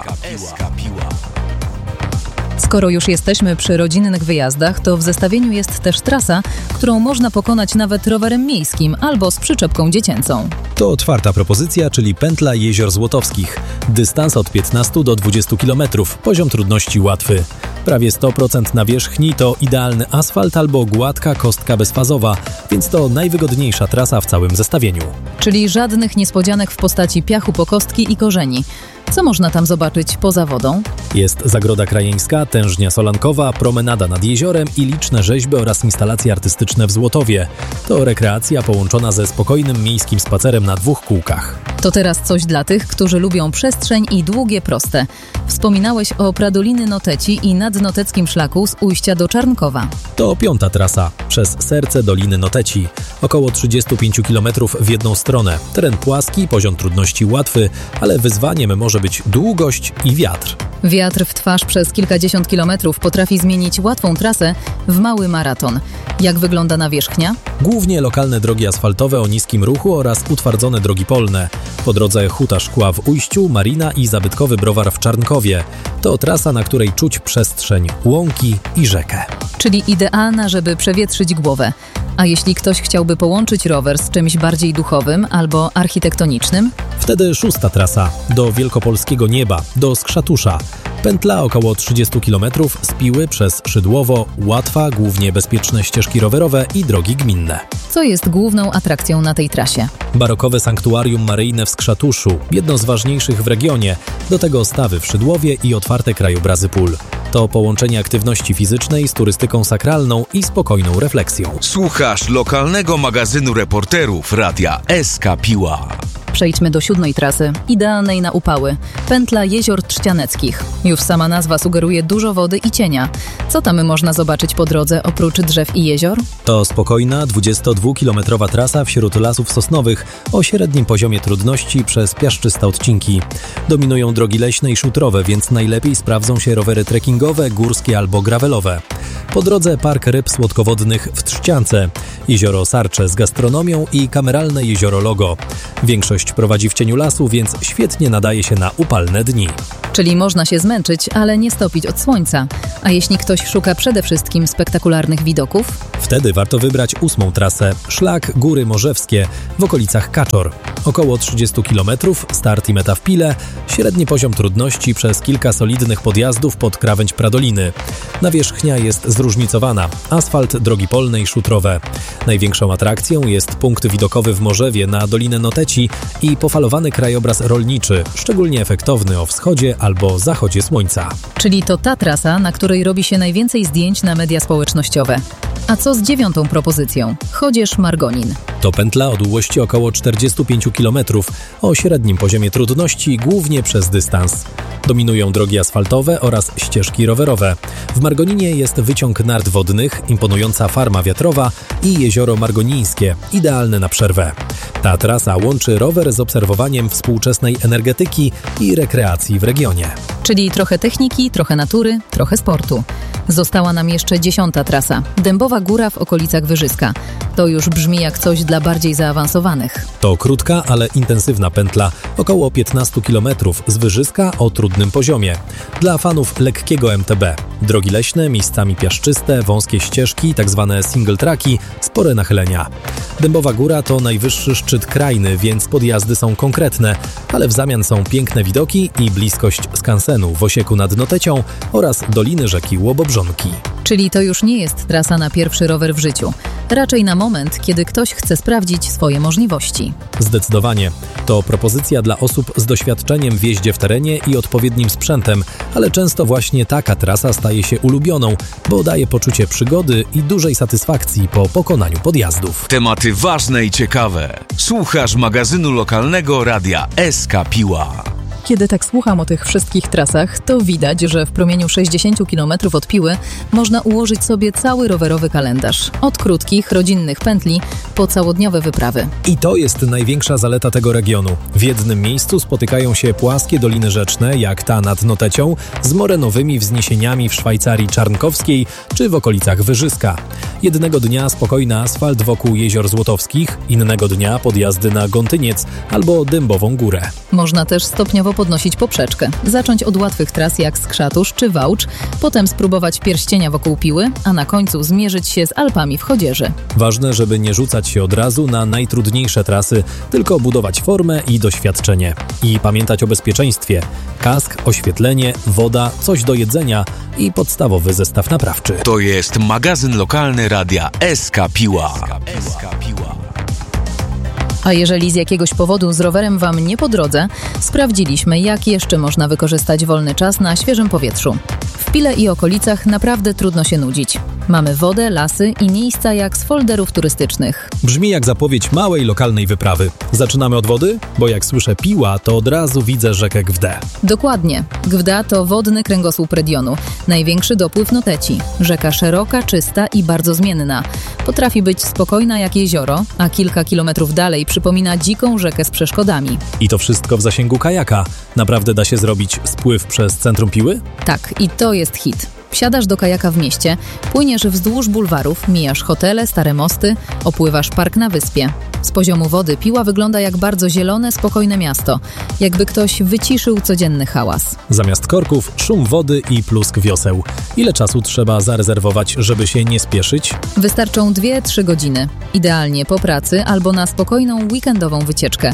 Skoro już jesteśmy przy rodzinnych wyjazdach, to w zestawieniu jest też trasa, którą można pokonać nawet rowerem miejskim albo z przyczepką dziecięcą. To czwarta propozycja, czyli pętla Jezior Złotowskich. Dystans od piętnastu do dwudziestu kilometrów, poziom trudności łatwy. Prawie sto procent nawierzchni to idealny asfalt albo gładka kostka bezfazowa, więc to najwygodniejsza trasa w całym zestawieniu. Czyli żadnych niespodzianek w postaci piachu po kostki i korzeni. Co można tam zobaczyć poza wodą? Jest zagroda krajeńska, tężnia solankowa, promenada nad jeziorem i liczne rzeźby oraz instalacje artystyczne w Złotowie. To rekreacja połączona ze spokojnym miejskim spacerem na dwóch kółkach. To teraz coś dla tych, którzy lubią przestrzeń i długie proste. Wspominałeś o Pradoliny Noteci i nadnoteckim szlaku z ujścia do Czarnkowa. To piąta trasa, przez serce Doliny Noteci. Około trzydzieści pięć kilometrów w jedną stronę. Teren płaski, poziom trudności łatwy, ale wyzwaniem może być długość i wiatr. Wiatr w twarz przez kilkadziesiąt kilometrów potrafi zmienić łatwą trasę w mały maraton. Jak wygląda nawierzchnia? Głównie lokalne drogi asfaltowe o niskim ruchu oraz utwardzone drogi polne. Po drodze Huta Szkła w Ujściu, Marina i zabytkowy browar w Czarnkowie. To trasa, na której czuć przestrzeń, łąki i rzekę. Czyli idealna, żeby przewietrzyć głowę. A jeśli ktoś chciałby połączyć rower z czymś bardziej duchowym albo architektonicznym? Wtedy szósta trasa, do wielkopolskiego nieba, do Skrzatusza. Pętla około trzydzieści kilometrów z Piły przez Szydłowo, Łatwa, głównie bezpieczne ścieżki rowerowe i drogi gminne. Co jest główną atrakcją na tej trasie? Barokowe sanktuarium maryjne w Skrzatuszu, jedno z ważniejszych w regionie, do tego stawy w Szydłowie i otwarte krajobrazy pól. To połączenie aktywności fizycznej z turystyką sakralną i spokojną refleksją. Słuchasz lokalnego magazynu reporterów Radia S K Piła. Przejdźmy do siódmej trasy, idealnej na upały. Pętla Jezior Trzcianeckich. Już sama nazwa sugeruje dużo wody i cienia. Co tam można zobaczyć po drodze oprócz drzew i jezior? To spokojna, dwudziestodwukilometrowa trasa wśród lasów sosnowych o średnim poziomie trudności przez piaszczyste odcinki. Dominują drogi leśne i szutrowe, więc najlepiej sprawdzą się rowery trekkingowe, górskie albo gravelowe. Po drodze park ryb słodkowodnych w Trzciance, jezioro Sarcze z gastronomią i kameralne jezioro Logo. Większość prowadzi w cieniu lasu, więc świetnie nadaje się na upalne dni. Czyli można się zmęczyć, ale nie stopić od słońca. A jeśli ktoś szuka przede wszystkim spektakularnych widoków? Wtedy warto wybrać ósmą trasę, szlak Góry Morzewskie w okolicach Kaczor. Około trzydzieści kilometrów, start i meta w Pile, średni poziom trudności przez kilka solidnych podjazdów pod krawędź Pradoliny. Nawierzchnia jest zróżnicowana, asfalt, drogi polne i szutrowe. Największą atrakcją jest punkt widokowy w Morzewie na Dolinę Noteci i pofalowany krajobraz rolniczy, szczególnie efektowny o wschodzie albo zachodzie słońca. Czyli to ta trasa, na której robi się najwięcej zdjęć na media społecznościowe. A co z dziewiątą propozycją? Chodzież-Margonin. To pętla o długości około czterdzieści pięć kilometrów, o średnim poziomie trudności, głównie przez dystans. Dominują drogi asfaltowe oraz ścieżki rowerowe. W Margoninie jest wyciąg nart wodnych, imponująca farma wiatrowa i jezioro Margonińskie, idealne na przerwę. Ta trasa łączy rower z obserwowaniem współczesnej energetyki i rekreacji w regionie. Czyli trochę techniki, trochę natury, trochę sportu. Została nam jeszcze dziesiąta trasa. Dębowa Góra w okolicach Wyżyska. To już brzmi jak coś dla bardziej zaawansowanych. To krótka, ale intensywna pętla, około piętnaście kilometrów z Wyżyska o trudnym poziomie. Dla fanów lekkiego M T B. Drogi leśne, miejscami piaszczyste, wąskie ścieżki, tzw. single tracki, spore nachylenia. Dębowa Góra to najwyższy szczyt krajny, więc podjazdy są konkretne, ale w zamian są piękne widoki i bliskość skansenu w Osieku nad Notecią oraz doliny rzeki Łobobrzonki. Czyli to już nie jest trasa na pierwszy rower w życiu. Raczej na moment, kiedy ktoś chce sprawdzić swoje możliwości. Zdecydowanie. To propozycja dla osób z doświadczeniem w jeździe w terenie i odpowiednim sprzętem, ale często właśnie taka trasa staje się ulubioną, bo daje poczucie przygody i dużej satysfakcji po pokonaniu podjazdów. Tematy ważne i ciekawe. Słuchasz magazynu lokalnego Radia S K Piła. Kiedy tak słucham o tych wszystkich trasach, to widać, że w promieniu sześćdziesiąt kilometrów od Piły można ułożyć sobie cały rowerowy kalendarz. Od krótkich, rodzinnych pętli po całodniowe wyprawy. I to jest największa zaleta tego regionu. W jednym miejscu spotykają się płaskie doliny rzeczne, jak ta nad Notecią, z morenowymi wzniesieniami w Szwajcarii Czarnkowskiej czy w okolicach Wyżyska. Jednego dnia spokojny asfalt wokół jezior Złotowskich, innego dnia podjazdy na Gątyniec albo Dębową Górę. Można też stopniowo podnosić poprzeczkę. Zacząć od łatwych tras jak Skrzatusz czy Wałcz, potem spróbować pierścienia wokół Piły, a na końcu zmierzyć się z Alpami w Chodzieży. Ważne, żeby nie rzucać się od razu na najtrudniejsze trasy, tylko budować formę i doświadczenie. I pamiętać o bezpieczeństwie. Kask, oświetlenie, woda, coś do jedzenia i podstawowy zestaw naprawczy. To jest magazyn lokalny Radia S K Piła. A jeżeli z jakiegoś powodu z rowerem Wam nie po drodze, sprawdziliśmy, jak jeszcze można wykorzystać wolny czas na świeżym powietrzu. W Pile i okolicach naprawdę trudno się nudzić. Mamy wodę, lasy i miejsca jak z folderów turystycznych. Brzmi jak zapowiedź małej lokalnej wyprawy. Zaczynamy od wody? Bo jak słyszę Piła, to od razu widzę rzekę Gwdę. Dokładnie. Gwda to wodny kręgosłup regionu. Największy dopływ Noteci. Rzeka szeroka, czysta i bardzo zmienna. Potrafi być spokojna jak jezioro, a kilka kilometrów dalej przypomina dziką rzekę z przeszkodami. I to wszystko w zasięgu kajaka. Naprawdę da się zrobić spływ przez centrum Piły? Tak, i to jest hit. Wsiadasz do kajaka w mieście, płyniesz wzdłuż bulwarów, mijasz hotele, stare mosty, opływasz park na wyspie. Z poziomu wody Piła wygląda jak bardzo zielone, spokojne miasto. Jakby ktoś wyciszył codzienny hałas. Zamiast korków szum wody i plusk wioseł. Ile czasu trzeba zarezerwować, żeby się nie spieszyć? Wystarczą dwie trzy godziny. Idealnie po pracy albo na spokojną weekendową wycieczkę.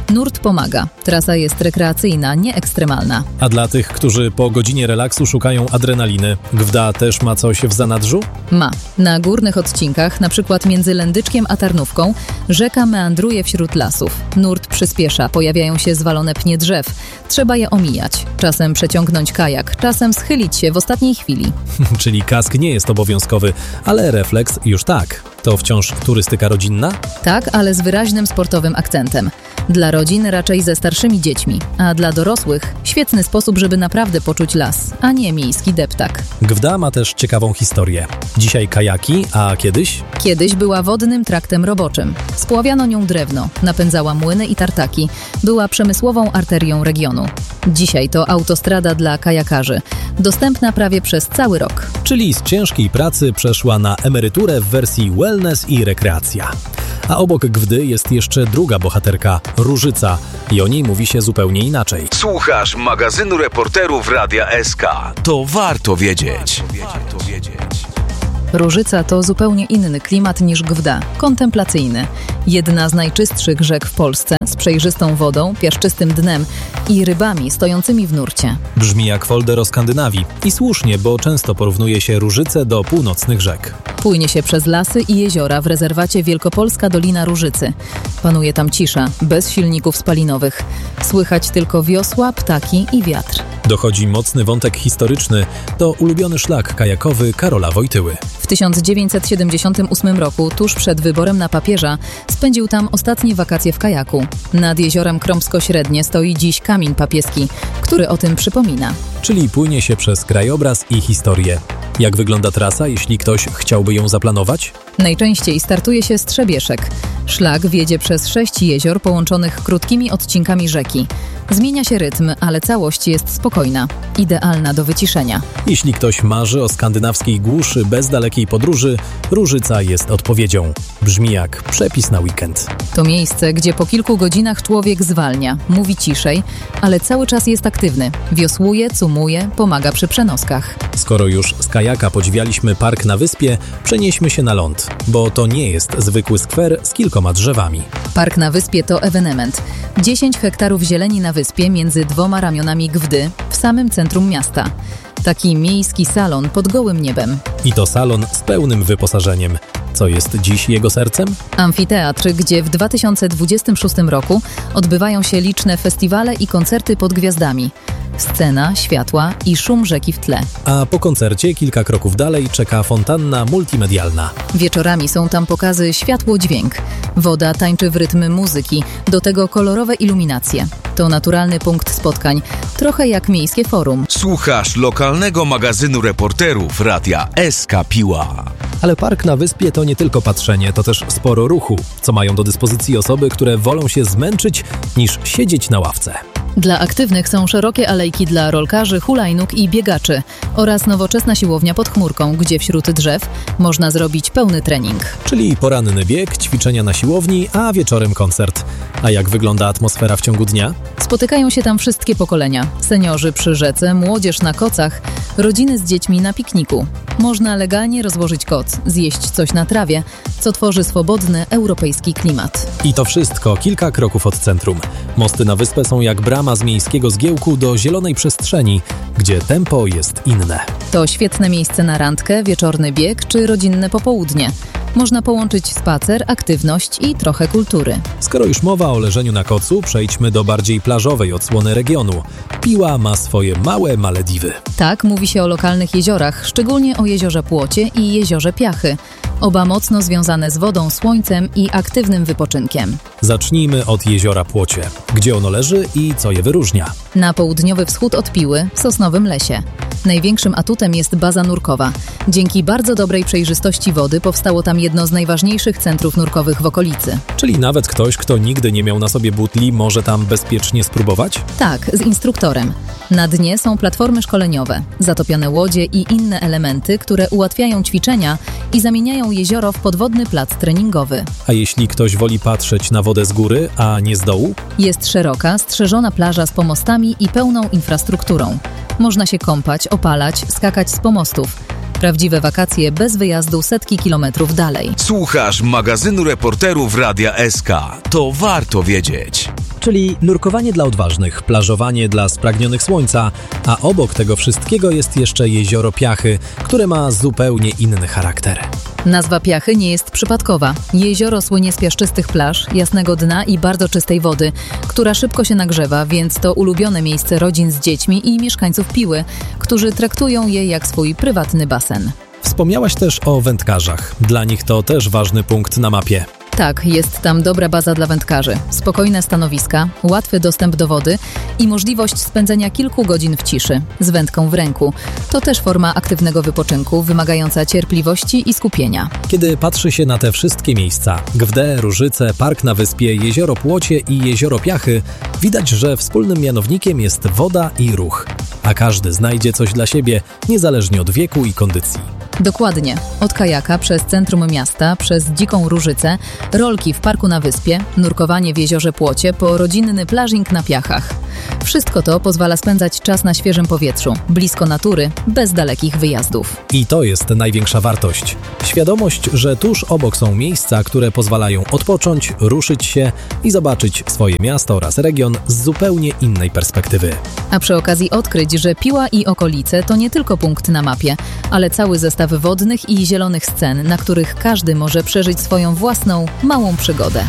Nurt pomaga. Trasa jest rekreacyjna, nie ekstremalna. A dla tych, którzy po godzinie relaksu szukają adrenaliny, Gwda też ma coś w zanadrzu? Ma. Na górnych odcinkach, na przykład między Lędyczkiem a Tarnówką, rzeka meandruje wśród lasów. Nurt przyspiesza, pojawiają się zwalone pnie drzew. Trzeba je omijać. Czasem przeciągnąć kajak, czasem schylić się w ostatniej chwili. Czyli kask nie jest obowiązkowy, ale refleks już tak. To wciąż turystyka rodzinna? Tak, ale z wyraźnym sportowym akcentem. Dla rodzin raczej ze starszymi dziećmi, a dla dorosłych świetny sposób, żeby naprawdę poczuć las, a nie miejski deptak. Gwda ma też ciekawą historię. Dzisiaj kajaki, a kiedyś? Kiedyś była wodnym traktem roboczym. Spławiano nią drewno, napędzała młyny i tartaki. Była przemysłową arterią regionu. Dzisiaj to autostrada dla kajakarzy, dostępna prawie przez cały rok. Czyli z ciężkiej pracy przeszła na emeryturę w wersji wellness i rekreacja. A obok Gwdy jest jeszcze druga bohaterka, Różyca. I o niej mówi się zupełnie inaczej. Słuchasz magazynu reporterów Radia S K. To warto wiedzieć. Różyca to zupełnie inny klimat niż Gwda, kontemplacyjny. Jedna z najczystszych rzek w Polsce, z przejrzystą wodą, piaszczystym dnem i rybami stojącymi w nurcie. Brzmi jak folder o Skandynawii. I słusznie, bo często porównuje się Różycę do północnych rzek. Płynie się przez lasy i jeziora w rezerwacie Wielkopolska Dolina Różycy. Panuje tam cisza, bez silników spalinowych. Słychać tylko wiosła, ptaki i wiatr. Dochodzi mocny wątek historyczny, to ulubiony szlak kajakowy Karola Wojtyły. W tysiąc dziewięćset siedemdziesiątym ósmym roku, tuż przed wyborem na papieża, spędził tam ostatnie wakacje w kajaku. Nad jeziorem Krąpsko-Średnie stoi dziś kamień papieski, który o tym przypomina. Czyli płynie się przez krajobraz i historię. Jak wygląda trasa, jeśli ktoś chciałby ją zaplanować? Najczęściej startuje się z Trzebieszek. Szlak wiedzie przez sześć jezior połączonych krótkimi odcinkami rzeki. Zmienia się rytm, ale całość jest spokojna, idealna do wyciszenia. Jeśli ktoś marzy o skandynawskiej głuszy bez dalekiej podróży, Różyca jest odpowiedzią. Brzmi jak przepis na weekend. To miejsce, gdzie po kilku godzinach człowiek zwalnia, mówi ciszej, ale cały czas jest aktywny. Wiosłuje, cumuje, pomaga przy przenoskach. Skoro już z kajaka podziwialiśmy park na wyspie, przenieśmy się na ląd, bo to nie jest zwykły skwer z kilkoma drzewami. Park na wyspie to ewenement. dziesięć hektarów zieleni na wyspie między dwoma ramionami Gwdy, w samym centrum miasta. Taki miejski salon pod gołym niebem. I to salon z pełnym wyposażeniem. Co jest dziś jego sercem? Amfiteatr, gdzie w dwa tysiące dwudziestym szóstym roku odbywają się liczne festiwale i koncerty pod gwiazdami. Scena, światła i szum rzeki w tle. A po koncercie kilka kroków dalej czeka fontanna multimedialna. Wieczorami są tam pokazy światło-dźwięk. Woda tańczy w rytm muzyki, do tego kolorowe iluminacje. To naturalny punkt spotkań, trochę jak miejskie forum. Słuchasz lokalnego magazynu reporterów Radia S K Piła. Ale park na wyspie to nie tylko patrzenie, to też sporo ruchu, co mają do dyspozycji osoby, które wolą się zmęczyć niż siedzieć na ławce. Dla aktywnych są szerokie alejki dla rolkarzy, hulajnóg i biegaczy oraz nowoczesna siłownia pod chmurką, gdzie wśród drzew można zrobić pełny trening. Czyli poranny bieg, ćwiczenia na siłowni, a wieczorem koncert. A jak wygląda atmosfera w ciągu dnia? Spotykają się tam wszystkie pokolenia. Seniorzy przy rzece, młodzież na kocach, rodziny z dziećmi na pikniku. Można legalnie rozłożyć koc, zjeść coś na trawie, co tworzy swobodny, europejski klimat. I to wszystko kilka kroków od centrum. Mosty na wyspę są jak brama z miejskiego zgiełku do zielonej przestrzeni, gdzie tempo jest inne. To świetne miejsce na randkę, wieczorny bieg czy rodzinne popołudnie. Można połączyć spacer, aktywność i trochę kultury. Skoro już mowa o leżeniu na kocu, przejdźmy do bardziej plażowej odsłony regionu. Piła ma swoje małe Malediwy. Tak mówi się o lokalnych jeziorach, szczególnie o jeziorze Płocie i jeziorze Piachy. Oba mocno związane z wodą, słońcem i aktywnym wypoczynkiem. Zacznijmy od jeziora Płocie. Gdzie ono leży i co je wyróżnia? Na południowy wschód od Piły, w Sosnowym Lesie. Największym atutem jest baza nurkowa. Dzięki bardzo dobrej przejrzystości wody powstało tam jedno z najważniejszych centrów nurkowych w okolicy. Czyli nawet ktoś, kto nigdy nie miał na sobie butli, może tam bezpiecznie spróbować? Tak, z instruktorem. Na dnie są platformy szkoleniowe, zatopione łodzie i inne elementy, które ułatwiają ćwiczenia i zamieniają jezioro w podwodny plac treningowy. A jeśli ktoś woli patrzeć na wodę z góry, a nie z dołu? Jest szeroka, strzeżona plaża z pomostami i pełną infrastrukturą. Można się kąpać, opalać, skakać z pomostów. Prawdziwe wakacje bez wyjazdu setki kilometrów dalej. Słuchasz magazynu reporterów Radia S K. To warto wiedzieć. Czyli nurkowanie dla odważnych, plażowanie dla spragnionych słońca, a obok tego wszystkiego jest jeszcze jezioro Piachy, które ma zupełnie inny charakter. Nazwa Piachy nie jest przypadkowa. Jezioro słynie z piaszczystych plaż, jasnego dna i bardzo czystej wody, która szybko się nagrzewa, więc to ulubione miejsce rodzin z dziećmi i mieszkańców Piły, którzy traktują je jak swój prywatny basen. Wspomniałaś też o wędkarzach. Dla nich to też ważny punkt na mapie. Tak, jest tam dobra baza dla wędkarzy, spokojne stanowiska, łatwy dostęp do wody i możliwość spędzenia kilku godzin w ciszy, z wędką w ręku. To też forma aktywnego wypoczynku, wymagająca cierpliwości i skupienia. Kiedy patrzy się na te wszystkie miejsca, Gwdę, Różyce, Park na Wyspie, Jezioro Płocie i Jezioro Piachy, widać, że wspólnym mianownikiem jest woda i ruch. A każdy znajdzie coś dla siebie, niezależnie od wieku i kondycji. Dokładnie. Od kajaka przez centrum miasta, przez Dziką Różycę, rolki w Parku na Wyspie, nurkowanie w Jeziorze Płocie, po rodzinny plażing na Piachach. Wszystko to pozwala spędzać czas na świeżym powietrzu, blisko natury, bez dalekich wyjazdów. I to jest największa wartość. Świadomość, że tuż obok są miejsca, które pozwalają odpocząć, ruszyć się i zobaczyć swoje miasto oraz region z zupełnie innej perspektywy. A przy okazji odkryć, że Piła i okolice to nie tylko punkt na mapie, ale cały zestaw wodnych i zielonych scen, na których każdy może przeżyć swoją własną, małą przygodę.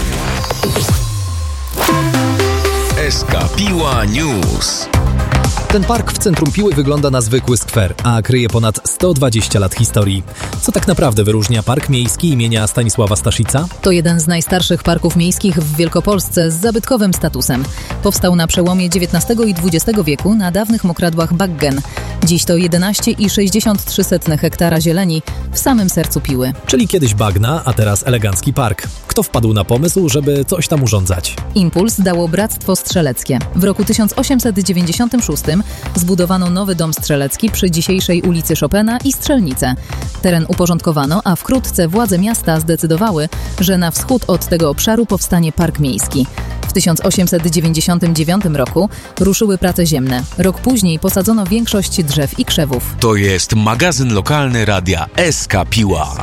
S K Piła News. Ten park w centrum Piły wygląda na zwykły skwer, a kryje ponad sto dwadzieścia lat historii. Co tak naprawdę wyróżnia Park Miejski imienia Stanisława Staszica? To jeden z najstarszych parków miejskich w Wielkopolsce z zabytkowym statusem. Powstał na przełomie dziewiętnastego i dwudziestego wieku na dawnych mokradłach Baggen. Dziś to jedenaście i sześćdziesiąt trzy hektara zieleni w samym sercu Piły. Czyli kiedyś bagna, a teraz elegancki park. Kto wpadł na pomysł, żeby coś tam urządzać? Impuls dało Bractwo Strzeleckie. W roku tysiąc osiemset dziewięćdziesiątym szóstym zbudowano nowy dom strzelecki przy dzisiejszej ulicy Chopina i Strzelnice. Teren uporządkowano, a wkrótce władze miasta zdecydowały, że na wschód od tego obszaru powstanie Park Miejski. W tysiąc osiemset dziewięćdziesiątym dziewiątym roku ruszyły prace ziemne. Rok później posadzono większość drzew i krzewów. To jest magazyn lokalny Radia S K Piła.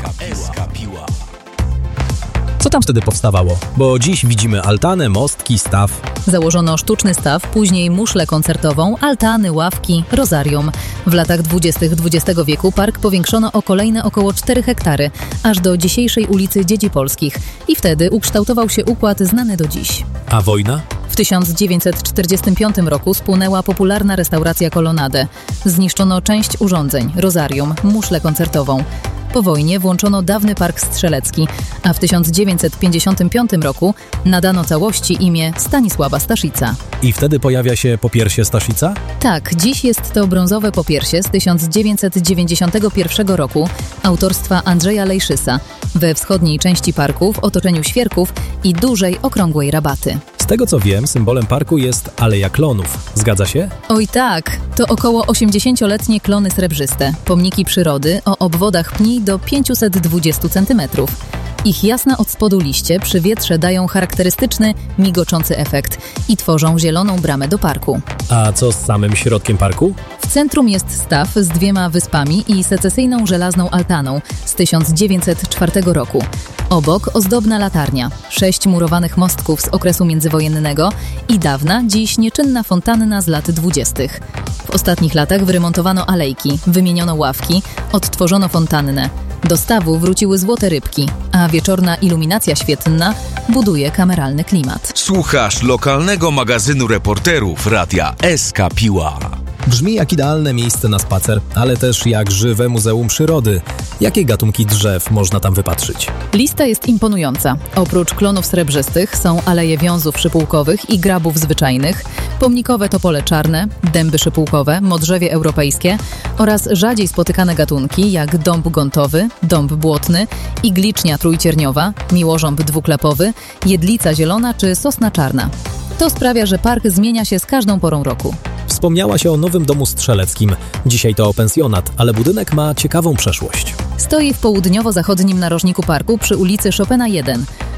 Co tam wtedy powstawało? Bo dziś widzimy altanę, mostki, staw. Założono sztuczny staw, później muszlę koncertową, altany, ławki, rozarium. W latach dwudziestych dwudziestego wieku park powiększono o kolejne około cztery hektary, aż do dzisiejszej ulicy Dzieci Polskich. I wtedy ukształtował się układ znany do dziś. A wojna? W tysiąc dziewięćset czterdziestym piątym roku spłonęła popularna restauracja Kolonade. Zniszczono część urządzeń, rozarium, muszlę koncertową. Po wojnie włączono dawny Park Strzelecki, a w tysiąc dziewięćset pięćdziesiątym piątym roku nadano całości imię Stanisława Staszica. I wtedy pojawia się popiersie Staszica? Tak, dziś jest to brązowe popiersie z tysiąc dziewięćset dziewięćdziesiątego pierwszego roku autorstwa Andrzeja Lejszysa we wschodniej części parku w otoczeniu świerków i dużej, okrągłej rabaty. Z tego co wiem, symbolem parku jest Aleja Klonów. Zgadza się? Oj tak, to około osiemdziesięcioletnie klony srebrzyste, pomniki przyrody o obwodach pni do pięćset dwadzieścia centymetrów. Ich jasne od spodu liście przy wietrze dają charakterystyczny, migoczący efekt i tworzą zieloną bramę do parku. A co z samym środkiem parku? W centrum jest staw z dwiema wyspami i secesyjną żelazną altaną z tysiąc dziewięćset czwartego roku. Obok ozdobna latarnia, sześć murowanych mostków z okresu międzywojennego i dawna, dziś nieczynna fontanna z lat dwudziestych. W ostatnich latach wyremontowano alejki, wymieniono ławki, odtworzono fontannę. Do stawu wróciły złote rybki, a wieczorna iluminacja świetlna buduje kameralny klimat. Słuchasz lokalnego magazynu reporterów Radia S K Piła. Brzmi jak idealne miejsce na spacer, ale też jak żywe muzeum przyrody. Jakie gatunki drzew można tam wypatrzyć? Lista jest imponująca. Oprócz klonów srebrzystych są aleje wiązów szypułkowych i grabów zwyczajnych, pomnikowe topole czarne, dęby szypułkowe, modrzewie europejskie oraz rzadziej spotykane gatunki jak dąb gontowy, dąb błotny, iglicznia trójcierniowa, miłożąb dwuklapowy, jedlica zielona czy sosna czarna. To sprawia, że park zmienia się z każdą porą roku. Wspomniała się o nowym domu strzeleckim. Dzisiaj to pensjonat, ale budynek ma ciekawą przeszłość. Stoi w południowo-zachodnim narożniku parku przy ulicy Chopina jeden.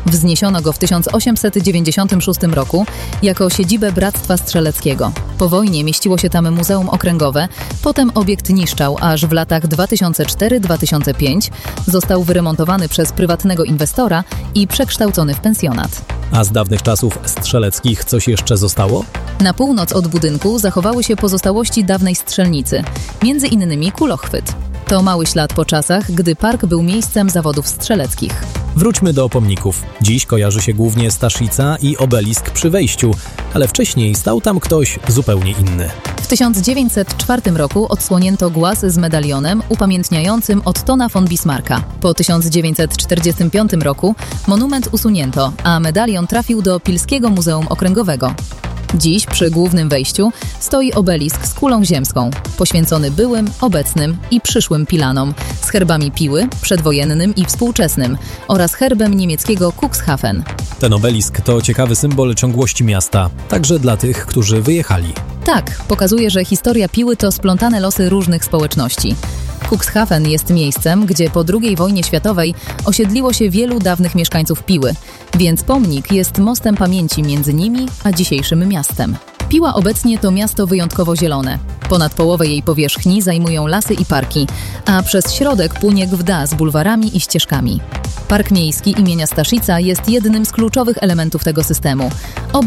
Wzniesiono go w tysiąc osiemset dziewięćdziesiątym szóstym roku jako siedzibę Bractwa Strzeleckiego. Po wojnie mieściło się tam Muzeum Okręgowe, potem obiekt niszczał, aż w latach dwa tysiące czwarty do dwa tysiące piątego został wyremontowany przez prywatnego inwestora i przekształcony w pensjonat. A z dawnych czasów strzeleckich coś jeszcze zostało? Na północ od budynku zachowały się pozostałości dawnej strzelnicy, między innymi kulochwyt. To mały ślad po czasach, gdy park był miejscem zawodów strzeleckich. Wróćmy do pomników. Dziś kojarzy się głównie staszica i obelisk przy wejściu, ale wcześniej stał tam ktoś zupełnie inny. W tysiąc dziewięćset czwartym roku odsłonięto głaz z medalionem upamiętniającym Ottona von Bismarcka. Po tysiąc dziewięćset czterdziestym piątym roku monument usunięto, a medalion trafił do Pilskiego Muzeum Okręgowego. Dziś przy głównym wejściu stoi obelisk z kulą ziemską, poświęcony byłym, obecnym i przyszłym Pilanom, z herbami Piły, przedwojennym i współczesnym oraz herbem niemieckiego Cuxhaven. Ten obelisk to ciekawy symbol ciągłości miasta, także dla tych, którzy wyjechali. Tak, pokazuje, że historia Piły to splątane losy różnych społeczności. Cuxhaven jest miejscem, gdzie po drugiej wojnie światowej osiedliło się wielu dawnych mieszkańców Piły, więc pomnik jest mostem pamięci między nimi a dzisiejszym miastem. Piła obecnie to miasto wyjątkowo zielone. Ponad połowę jej powierzchni zajmują lasy i parki, a przez środek płynie Gwda z bulwarami i ścieżkami. Park Miejski imienia Staszica jest jednym z kluczowych elementów tego systemu.